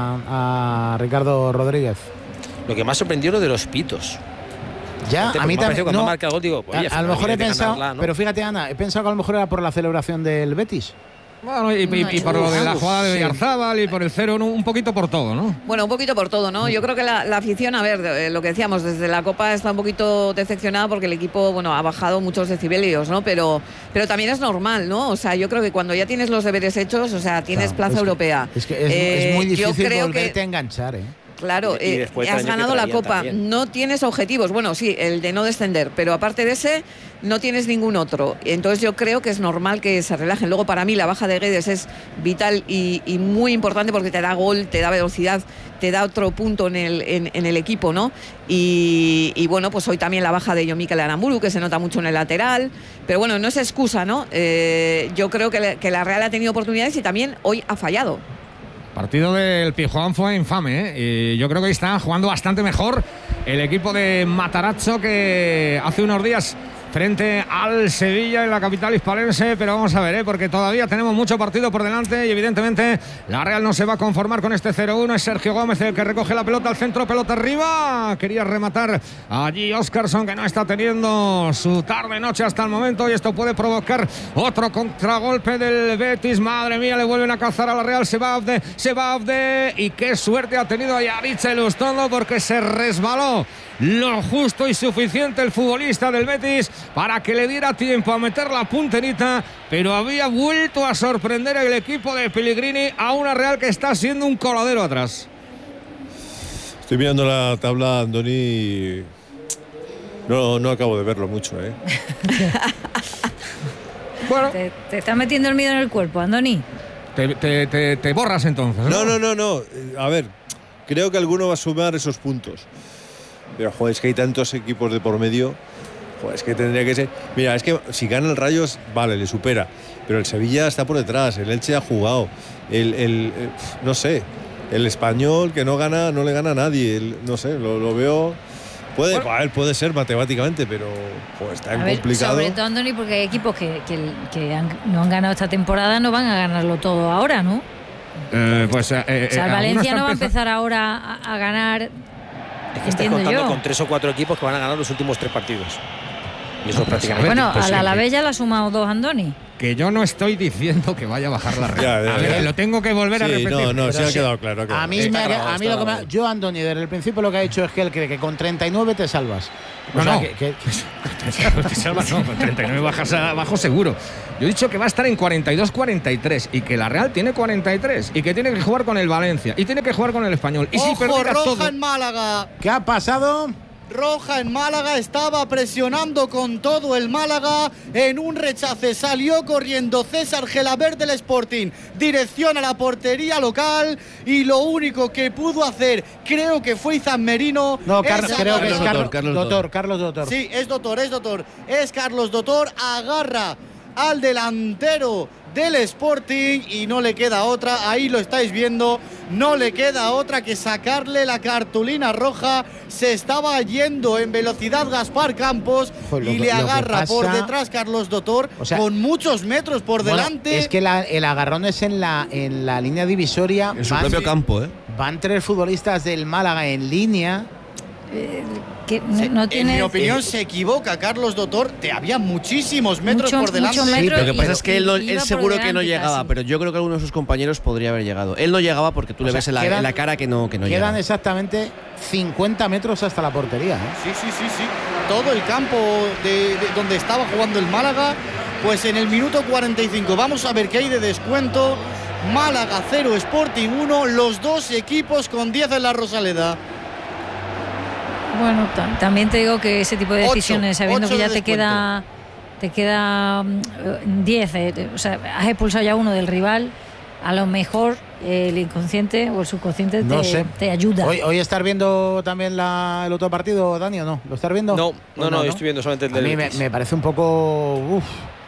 a Ricardo Rodríguez. Lo que más sorprendió es lo de los pitos. Ya, a mí también. Cuando marca el gol, digo, oye, a lo mejor he pensado, ganarla, ¿no? pero fíjate, Ana, he pensado que a lo mejor era por la celebración del Betis. Bueno, y por lo de la jugada de Oyarzábal y por el 0-1, un poquito por todo, ¿no? Bueno, un poquito por todo, ¿no? Yo creo que la afición, a ver, lo que decíamos, desde la Copa está un poquito decepcionada porque el equipo, bueno, ha bajado muchos decibelios, ¿no? Pero también es normal, ¿no? O sea, yo creo que cuando ya tienes los deberes hechos, o sea, tienes plaza europea. Es que es muy difícil volverte a enganchar, ¿eh? Claro, has ganado la Copa, también. No tienes objetivos, bueno, sí, el de no descender, pero aparte de ese, no tienes ningún otro. Entonces yo creo que es normal que se relajen. Luego, para mí, la baja de Guedes es vital y muy importante porque te da gol, te da velocidad, te da otro punto en el equipo, ¿no? Y bueno, pues hoy también la baja de Mikel Aramburu, que se nota mucho en el lateral, pero bueno, no es excusa, ¿no? Yo creo que la Real ha tenido oportunidades y también hoy ha fallado. Partido del Pizjuán fue infame, ¿eh? Y yo creo que hoy está jugando bastante mejor el equipo de Matarazzo que hace unos días frente al Sevilla en la capital hispalense, pero vamos a ver, porque todavía tenemos mucho partido por delante y evidentemente la Real no se va a conformar con este 0-1. Es Sergio Gómez el que recoge la pelota al centro, pelota arriba, quería rematar allí Óscarson, que no está teniendo su tarde-noche hasta el momento, y esto puede provocar otro contragolpe del Betis. Madre mía, le vuelven a cazar a la Real. Se va Abde, y qué suerte ha tenido ahí Aritz Lustondo, porque se resbaló lo justo y suficiente el futbolista del Betis para que le diera tiempo a meter la punterita, pero había vuelto a sorprender el equipo de Pellegrini a una Real que está siendo un coladero atrás. Estoy mirando la tabla, Andoni. No acabo de verlo mucho, ¿eh? Bueno, Te está metiendo el miedo en el cuerpo, Andoni. te borras entonces. No. A ver, creo que alguno va a sumar esos puntos. Pero, joder, es que hay tantos equipos de por medio. Joder, es que tendría que ser. Mira, es que si gana el Rayo, vale, le supera. Pero el Sevilla está por detrás, el Elche ha jugado. No sé, el Español que no le gana a nadie. No sé, lo veo. Puede ser matemáticamente, pero está complicado. Sobre todo, Andoni, porque hay equipos que no han ganado esta temporada, no van a ganarlo todo ahora, ¿no? El Valencia no va a empezar ahora a ganar. Es que estás contando con 3 o 4 equipos que van a ganar los últimos 3 partidos. Y eso prácticamente. Bueno, al Alavés ya le ha sumado 2, Andoni. Que yo no estoy diciendo que vaya a bajar la Real. A ver, lo tengo que volver a repetir. No, se ha quedado claro. A mí yo, Andoni, desde el principio lo que ha dicho es que él cree que con 39 te salvas. Te salvas, no, con 39 bajas abajo seguro. Yo he dicho que va a estar en 42-43 y que la Real tiene 43 y que tiene que jugar con el Valencia y tiene que jugar con el Español. Y si perdiera roja todo... en Málaga. ¿Qué ha pasado? Roja en Málaga, estaba presionando con todo el Málaga en un rechace, salió corriendo César Gelabert del Sporting, dirección a la portería local y lo único que pudo hacer, creo que fue Izan Merino. No, creo que es Carlos Dotor. Sí, es Dotor. Es Carlos Dotor, agarra al delantero del Sporting y no le queda otra, ahí lo estáis viendo, no le queda otra que sacarle la cartulina roja. Se estaba yendo en velocidad Gaspar Campos y le agarra por detrás Carlos Dotor, con muchos metros por delante. Es que el agarrón es en la línea divisoria. En su propio campo, ¿eh? Van 3 futbolistas del Málaga en línea. En mi opinión se equivoca Carlos Dotor, había muchísimos metros por delante. Sí, lo que pasa es que él seguro que no llegaba, casi. Pero yo creo que alguno de sus compañeros podría haber llegado. Él no llegaba porque tú le ves en la cara que no llega. Quedan exactamente 50 metros hasta la portería, ¿eh? Sí. Todo el campo de donde estaba jugando el Málaga, pues en el minuto 45. Vamos a ver qué hay de descuento. Málaga 0, Sporting 1, los dos equipos con 10 en la Rosaleda. Bueno, también te digo que ese tipo de decisiones, sabiendo que ya te queda 10, o sea, has expulsado ya uno del rival, a lo mejor el inconsciente o el subconsciente te ayuda. ¿Hoy estás viendo también el otro partido, Dani, o no? ¿Lo estás viendo? No, yo estoy viendo solamente el del Betis. Me parece un poco...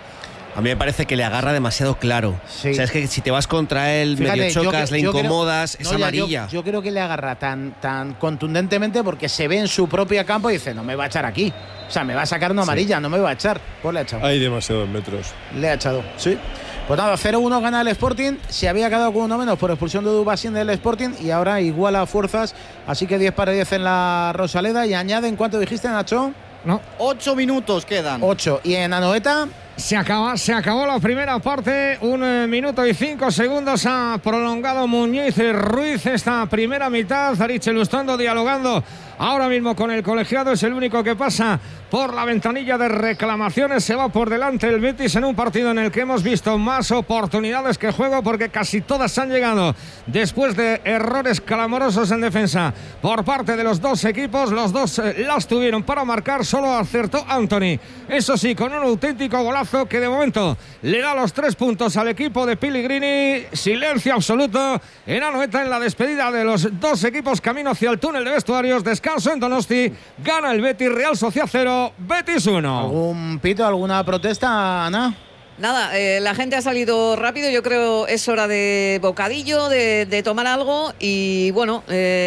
A mí me parece que le agarra demasiado claro. Sí. O sea, es que si te vas contra él, medio chocas, le incomodas, es amarilla. Yo creo que le agarra tan contundentemente porque se ve en su propio campo y dice, no me va a echar aquí. O sea, me va a sacar una amarilla, no me va a echar. Pues le ha echado. Hay demasiados metros. Le ha echado, sí. Pues nada, 0-1 gana el Sporting. Se había quedado con uno menos por expulsión de Dubasín del Sporting y ahora iguala fuerzas. Así que 10-10 en la Rosaleda. Y añaden, ¿cuánto dijiste, Nacho? No. 8 minutos quedan. 8. ¿Y en Anoeta? Se acabó la primera parte, 1 minuto y 5 segundos ha prolongado Muñiz y Ruiz esta primera mitad. Ariche Lustondo dialogando ahora mismo con el colegiado, es el único que pasa por la ventanilla de reclamaciones. Se va por delante el Betis en un partido en el que hemos visto más oportunidades que juego, porque casi todas han llegado después de errores clamorosos en defensa por parte de los dos equipos. Los dos las tuvieron para marcar, solo acertó Anthony, eso sí, con un auténtico golazo que de momento le da los 3 puntos al equipo de Pellegrini. Silencio absoluto en Anoeta en la despedida de los dos equipos camino hacia el túnel de vestuarios. Descanso en Donosti, gana el Betis, Real Sociedad 0, Betis 1. ¿Algún pito, alguna protesta, Ana? Nada, la gente ha salido rápido, yo creo es hora de bocadillo, de tomar algo y bueno,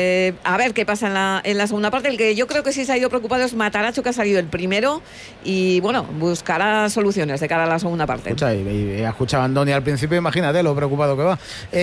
a ver qué pasa en la segunda parte. El que yo creo que sí se ha ido preocupado es Mataracho, que ha salido el primero y bueno, buscará soluciones de cara a la segunda parte. Escucha, y escuchaba a Andoni al principio, imagínate lo preocupado que va.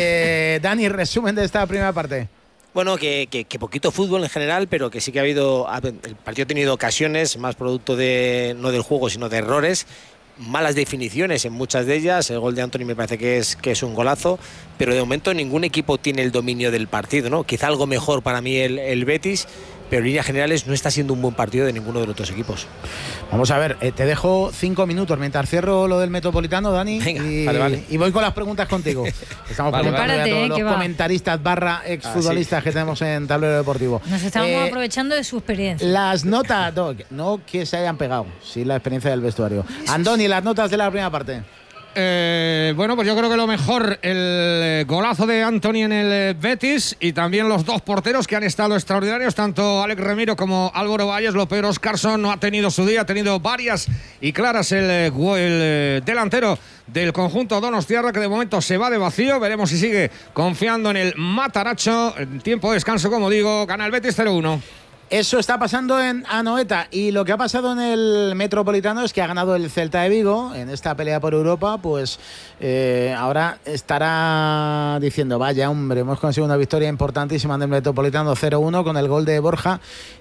Dani, resumen de esta primera parte. Bueno, que poquito fútbol en general, pero que sí que el partido ha tenido ocasiones, más producto no del juego, sino de errores. Malas definiciones en muchas de ellas. El gol de Anthony me parece que es un golazo, pero de momento ningún equipo tiene el dominio del partido, ¿no? Quizá algo mejor para mí el Betis, pero en líneas generales no está siendo un buen partido de ninguno de los dos equipos. Vamos a ver, te dejo 5 minutos mientras cierro lo del Metropolitano, Dani. Venga, vale. Y voy con las preguntas contigo. Estamos preguntando a todos los comentaristas / exfutbolistas que tenemos en Tablero Deportivo. Nos estamos aprovechando de su experiencia. Las notas, no que se hayan pegado, sí la experiencia del vestuario. Andoni, las notas de la primera parte. Bueno, pues yo creo que lo mejor, el golazo de Antony en el Betis y también los dos porteros que han estado extraordinarios, tanto Alex Remiro como Álvaro Valles. Lo peor, Oscarson no ha tenido su día, ha tenido varias y claras el delantero del conjunto donostiarra, que de momento se va de vacío. Veremos si sigue confiando en el Mataracho. En tiempo de descanso, como digo, gana el Betis 0-1. Eso está pasando en Anoeta, y lo que ha pasado en el Metropolitano es que ha ganado el Celta de Vigo en esta pelea por Europa. Pues ahora estará diciendo: vaya hombre, hemos conseguido una victoria importantísima en el Metropolitano 0-1 con el gol de Borja.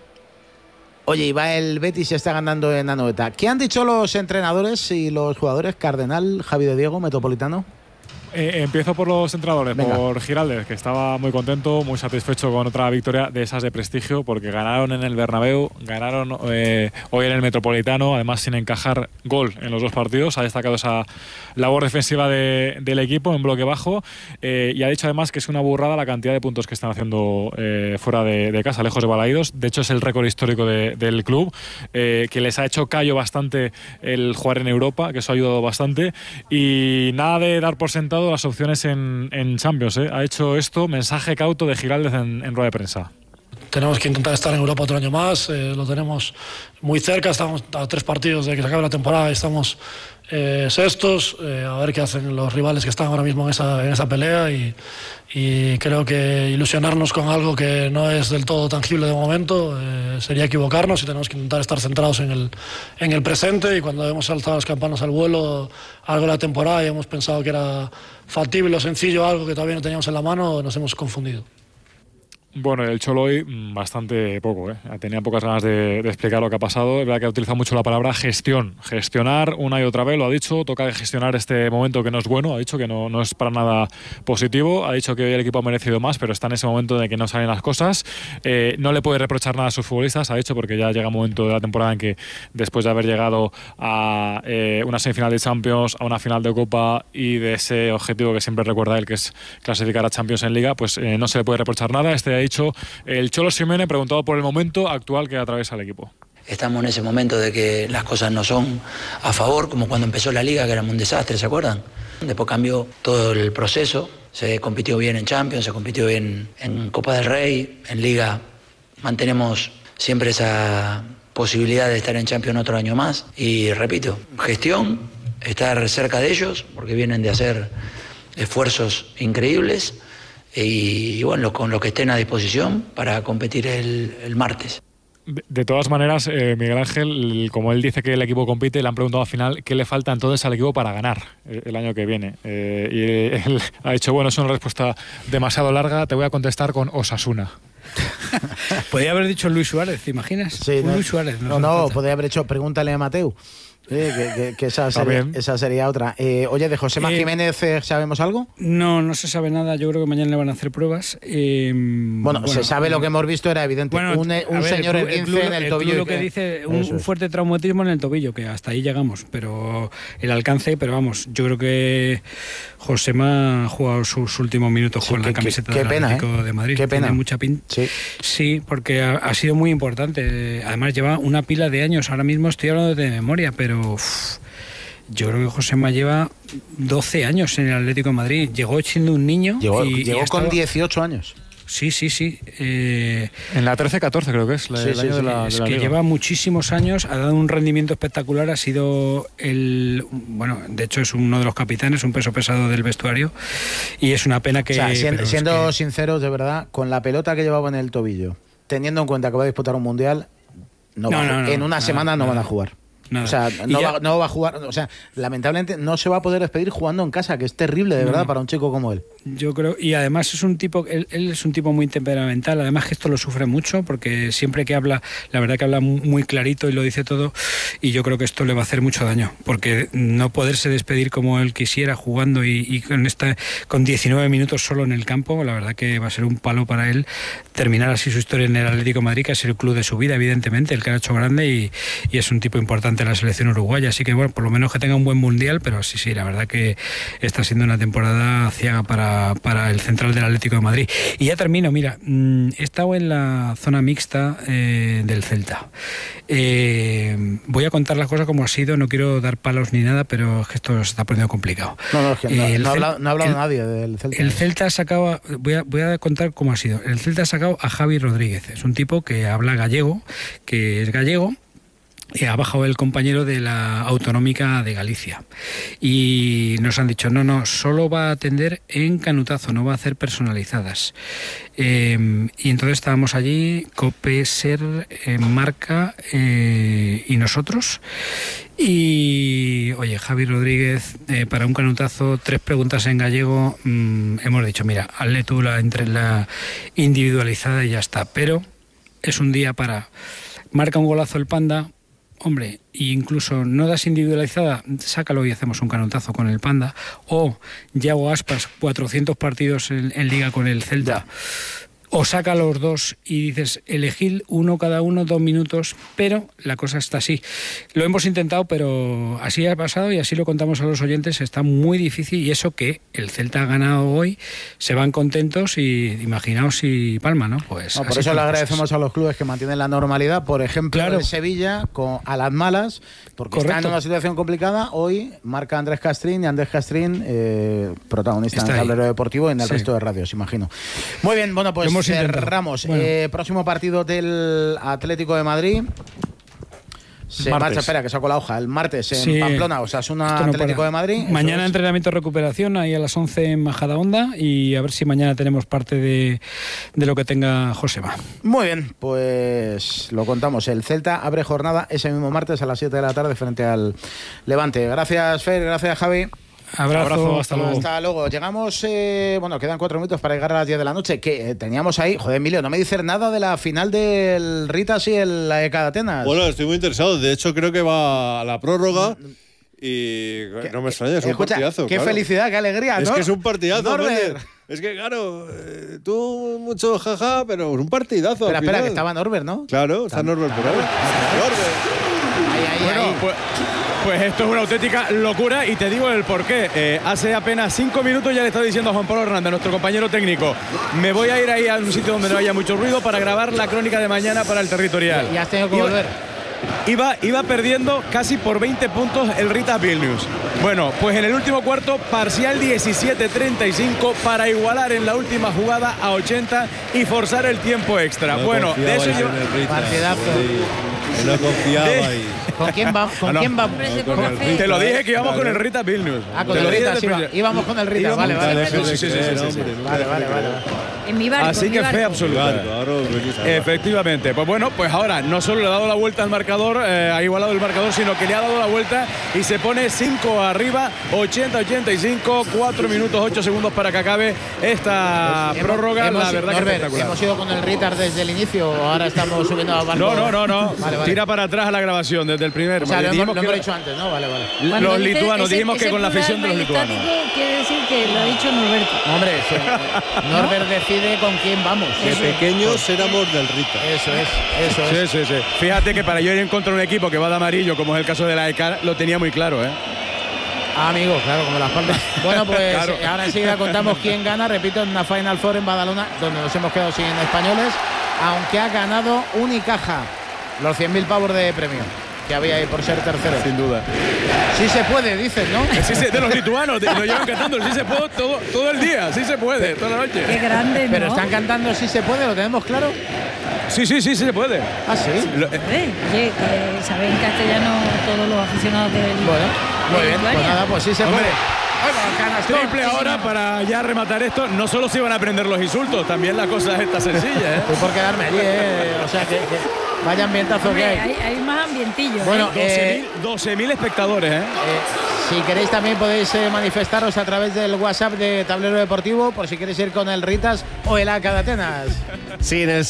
Oye, y va el Betis y está ganando en Anoeta. ¿Qué han dicho los entrenadores y los jugadores? Cardenal, Javi de Diego, Metropolitano. Empiezo por los entrenadores. Venga. Por Giraldez, que estaba muy contento, muy satisfecho con otra victoria de esas de prestigio, porque ganaron en el Bernabéu, ganaron hoy en el Metropolitano, además sin encajar gol en los dos partidos. Ha destacado esa labor defensiva del equipo en bloque bajo, y ha dicho además que es una burrada la cantidad de puntos que están haciendo fuera de casa, lejos de Balaídos. De hecho, es el récord histórico del club, que les ha hecho callo bastante el jugar en Europa, que eso ha ayudado bastante. Y nada de dar por sentado las opciones en Champions. Ha hecho esto, mensaje cauto de Giraldez en rueda de prensa. Tenemos que intentar estar en Europa otro año más, lo tenemos muy cerca, estamos a 3 partidos de que se acabe la temporada y estamos sextos, a ver qué hacen los rivales que están ahora mismo en esa pelea, y creo que ilusionarnos con algo que no es del todo tangible de momento sería equivocarnos, y tenemos que intentar estar centrados en el presente. Y cuando hemos alzado las campanas al vuelo algo de la temporada y hemos pensado que era factible o sencillo algo que todavía no teníamos en la mano, nos hemos confundido. Bueno, el Cholo hoy bastante poco, tenía pocas ganas de explicar lo que ha pasado. Es verdad que ha utilizado mucho la palabra gestión, gestionar una y otra vez, lo ha dicho. Toca gestionar este momento que no es bueno, ha dicho que no es para nada positivo. Ha dicho que hoy el equipo ha merecido más, pero está en ese momento de que no salen las cosas. No le puede reprochar nada a sus futbolistas, ha dicho, porque ya llega un momento de la temporada en que, después de haber llegado a una semifinal de Champions, a una final de Copa, y de ese objetivo que siempre recuerda él, que es clasificar a Champions en Liga, pues no se le puede reprochar nada. Ha dicho el Cholo Simeone, preguntado por el momento actual que atraviesa el equipo. Estamos en ese momento de que las cosas no son a favor, como cuando empezó la Liga, que era un desastre, ¿se acuerdan? Después cambió todo el proceso, se compitió bien en Champions, se compitió bien en Copa del Rey, en Liga mantenemos siempre esa posibilidad de estar en Champions otro año más. Y repito, gestión, estar cerca de ellos, porque vienen de hacer esfuerzos increíbles, y bueno, con lo que estén a disposición para competir el martes. De todas maneras, Miguel Ángel, como él dice que el equipo compite, le han preguntado al final qué le falta entonces al equipo para ganar el año que viene. Y él ha dicho: bueno, es una respuesta demasiado larga, te voy a contestar con Osasuna. Podría haber dicho Luis Suárez, ¿te imaginas? Sí, Luis Suárez. No, podría haber hecho pregúntale a Mateu. Que esa sería otra. Oye, de Josema Jiménez, ¿sabemos algo? No se sabe nada. Yo creo que mañana le van a hacer pruebas. Bueno, se sabe lo que hemos visto, era evidente. Bueno, un señor esguince en el tobillo. Lo que dice un fuerte traumatismo en el tobillo, que hasta ahí llegamos. Pero el alcance, pero vamos, yo creo que Josema ha jugado sus últimos minutos con la camiseta del Atlético de Madrid. Qué pena. Tiene mucha pinta. Sí, porque ha sido muy importante. Además, lleva una pila de años. Ahora mismo estoy hablando de memoria, pero yo creo que Josema lleva 12 años en el Atlético de Madrid. Llegó siendo un niño. Llegó con 18 años. Sí. En la 13-14 creo que es. El año de la que Liga. lleva muchísimos años, ha dado un rendimiento espectacular, ha sido de hecho es uno de los capitanes, un peso pesado del vestuario, y es una pena que... O sea, siendo sinceros, de verdad, con la pelota que llevaba en el tobillo, teniendo en cuenta que va a disputar un mundial, en una semana no van a jugar. Nada. O sea, no va a jugar, o sea, lamentablemente no se va a poder despedir jugando en casa, que es terrible, de verdad, para un chico como él. Yo creo, y además es un tipo, él es un tipo muy temperamental, además que esto lo sufre mucho, porque siempre que habla, la verdad que habla muy clarito y lo dice todo, y yo creo que esto le va a hacer mucho daño, porque no poderse despedir como él quisiera jugando y con 19 minutos solo en el campo, la verdad que va a ser un palo para él terminar así su historia en el Atlético de Madrid, que es el club de su vida, evidentemente, el que ha hecho grande, y es un tipo importante en la selección uruguaya, así que bueno, por lo menos que tenga un buen mundial, pero sí, la verdad que está siendo una temporada ciega para el central del Atlético de Madrid. Y ya termino, mira, he estado en la zona mixta del Celta. Voy a contar las cosas como ha sido, no quiero dar palos ni nada, pero es que esto se está poniendo complicado. No, es que no ha hablado nadie del Celta. El Celta ha sacado, voy a contar cómo ha sido. El Celta ha sacado a Javi Rodríguez, es un tipo que habla gallego, que es gallego, y ha bajado el compañero de la Autonómica de Galicia. Y nos han dicho, no, solo va a atender en canutazo, no va a hacer personalizadas. Y entonces estábamos allí, Cope, Ser, Marca y nosotros. Y, oye, Javi Rodríguez, para un canutazo, 3 preguntas en gallego, hemos dicho, mira, hazle tú la individualizada y ya está. Pero es un día para... Marca un golazo el Panda... Hombre, e incluso no das individualizada, sácalo y hacemos un canutazo con el Panda. O Yago Aspas, 400 partidos en Liga con el Celta. O saca los dos y dices, elegid uno cada uno, 2 minutos, pero la cosa está así. Lo hemos intentado, pero así ha pasado y así lo contamos a los oyentes, está muy difícil, y eso que el Celta ha ganado hoy, se van contentos y imaginaos si palma, ¿no? Pues por eso le agradecemos a los clubes que mantienen la normalidad, por ejemplo, el Sevilla, a las malas, porque está en una situación complicada. Hoy marca Andrés Castrín, y Andrés Castrín, protagonista en el tablero deportivo y en el resto de radios, imagino. Muy bien, bueno, pues cerramos. Bueno. Próximo partido del Atlético de Madrid. Se marcha, espera, que saco la hoja. El martes en Pamplona, Osasuna, Atlético de Madrid. Mañana entrenamiento de recuperación, ahí a las 11 en Majadahonda, y a ver si mañana tenemos parte de lo que tenga Joseba. Muy bien, pues lo contamos. El Celta abre jornada ese mismo martes a las 7 de la tarde frente al Levante. Gracias, Fer, gracias, Javi. Abrazo, hasta luego. Hasta luego. Llegamos, quedan 4 minutos para llegar a las 10 de la noche. Que teníamos ahí, joder, Emilio, no me dices nada de la final del Ritas y el EK de Atenas. Bueno, estoy muy interesado. De hecho, creo que va a la prórroga. Y no me extraña, es un partidazo. Qué felicidad, qué alegría, ¿no? Es que es un partidazo, es que, claro, tú mucho jaja, pero es un partidazo. Espera, que estaba Norbert, ¿no? Claro, está Norbert por ahí. Norbert. Pues esto es una auténtica locura, y te digo el porqué. Hace apenas 5 minutos ya le está diciendo a Juan Pablo Hernández, nuestro compañero técnico, me voy a ir ahí a un sitio donde no haya mucho ruido para grabar la crónica de mañana para el territorial. Y has tenido que volver. Iba perdiendo casi por 20 puntos el Ritas Vilnius. Bueno, pues en el último cuarto, parcial 17-35 para igualar en la última jugada a 80 y forzar el tiempo extra. No, bueno, de eso yo... Partidazo. Sí, no confiaba ahí. ¿Con quién vamos? ¿Quién vamos? Te lo dije que íbamos con el Ritas Vilnius. Con el Ritas íbamos con el Ritas, vale. Sí. Vale. En mi barco. Así que fe absoluta. Efectivamente. Pues bueno, pues ahora no solo le ha dado la vuelta al marcador, ha igualado el marcador, sino que le ha dado la vuelta y se pone 5 arriba, 80-85, 4 minutos 8 segundos para que acabe esta prórroga. La verdad que espectacular. ¿Hemos ido con el Ritas desde el inicio o ahora estamos subiendo a barco? No. Vale. Tira para atrás a la grabación desde el primer. O sea, lo hemos dicho antes, ¿no? Vale. Los lituanos, dijimos que con la afición de los lituanos. Quiere decir que lo ha dicho Norberto. Hombre, Norbert decide con quién vamos. De pequeños éramos del Rita. Eso es. Sí. Fíjate que para yo ir en contra de un equipo que va de amarillo, como es el caso de la EK, lo tenía muy claro, ¿eh? Amigo, claro, como las palmas. Bueno, pues claro. Ahora enseguida contamos quién gana. Repito, en una Final Four en Badalona, donde nos hemos quedado sin españoles, aunque ha ganado Unicaja los 100.000 pavos de premio que había ahí por ser tercero. Sin duda. Sí se puede, dicen, ¿no? Sí, de los lituanos, lo llevan cantando, sí se puede todo el día, sí se puede, toda la noche. Qué grande, ¿no? Pero están cantando sí se puede, ¿lo tenemos claro? Sí se puede. ¿Ah, sí? Oye, que saben castellano todos los aficionados del... Bueno, muy bien, pues nada, pues sí se puede. Triple ahora para ya rematar esto. No solo se iban a aprender los insultos, también la cosa está sencilla, ¿eh? Estoy por quedarme allí, o sea que Vaya ambientazo. Hombre, que hay. Hay más ambientillo. Bueno, 12.000 espectadores, si queréis también podéis manifestaros a través del WhatsApp de Tablero Deportivo por si queréis ir con el Ritas o el AK de Atenas. Sí, en el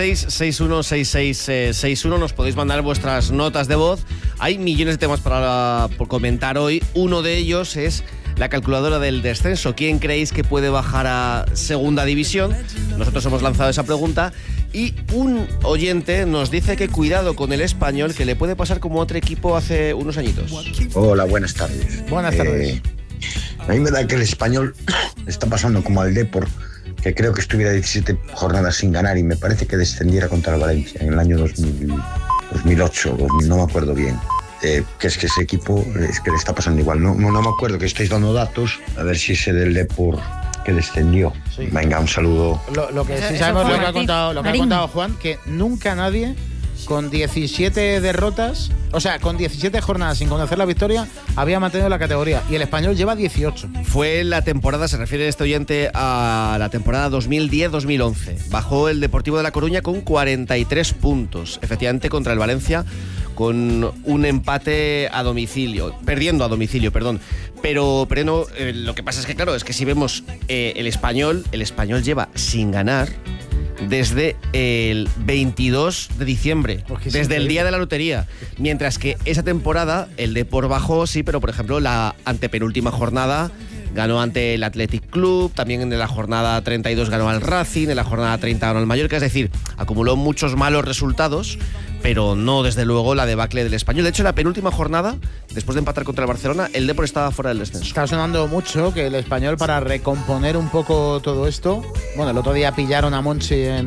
636-616661 nos podéis mandar vuestras notas de voz. Hay millones de temas por comentar hoy. Uno de ellos es la calculadora del descenso. ¿Quién creéis que puede bajar a segunda división? Nosotros hemos lanzado esa pregunta y un oyente nos dice que cuidado con el Español, que le puede pasar como otro equipo hace unos añitos. Hola, buenas tardes. Buenas tardes. A mí me da que el Español está pasando como al Depor, que creo que estuviera 17 jornadas sin ganar y me parece que descendiera contra el Valencia en el año 2008, no me acuerdo bien. Que es que ese equipo es que le está pasando igual. No me acuerdo, que estáis dando datos, a ver si ese del Depor que descendió. Sí. Venga, un saludo. Lo que sí sabemos, lo que ha contado Juan, que nunca nadie con 17 derrotas, o sea, con 17 jornadas sin conocer la victoria, había mantenido la categoría. Y el Español lleva 18. Fue la temporada, se refiere este oyente a la temporada 2010-2011. Bajó el Deportivo de La Coruña con 43 puntos, efectivamente contra el Valencia, con un empate a domicilio, perdiendo a domicilio, perdón. Pero no, lo que pasa es que, claro, es que si vemos el Español lleva sin ganar desde el 22 de diciembre, desde el día de la lotería. Mientras que esa temporada el Depor bajó, sí, pero por ejemplo la antepenúltima jornada ganó ante el Athletic Club, también en la jornada 32 ganó al Racing, en la jornada 30 ganó al Mallorca, es decir, acumuló muchos malos resultados, pero no desde luego la debacle del Español. De hecho, en la penúltima jornada, después de empatar contra el Barcelona, el Depor estaba fuera del descenso. Está sonando mucho que el Español, para recomponer un poco todo esto, bueno, el otro día pillaron a Monchi en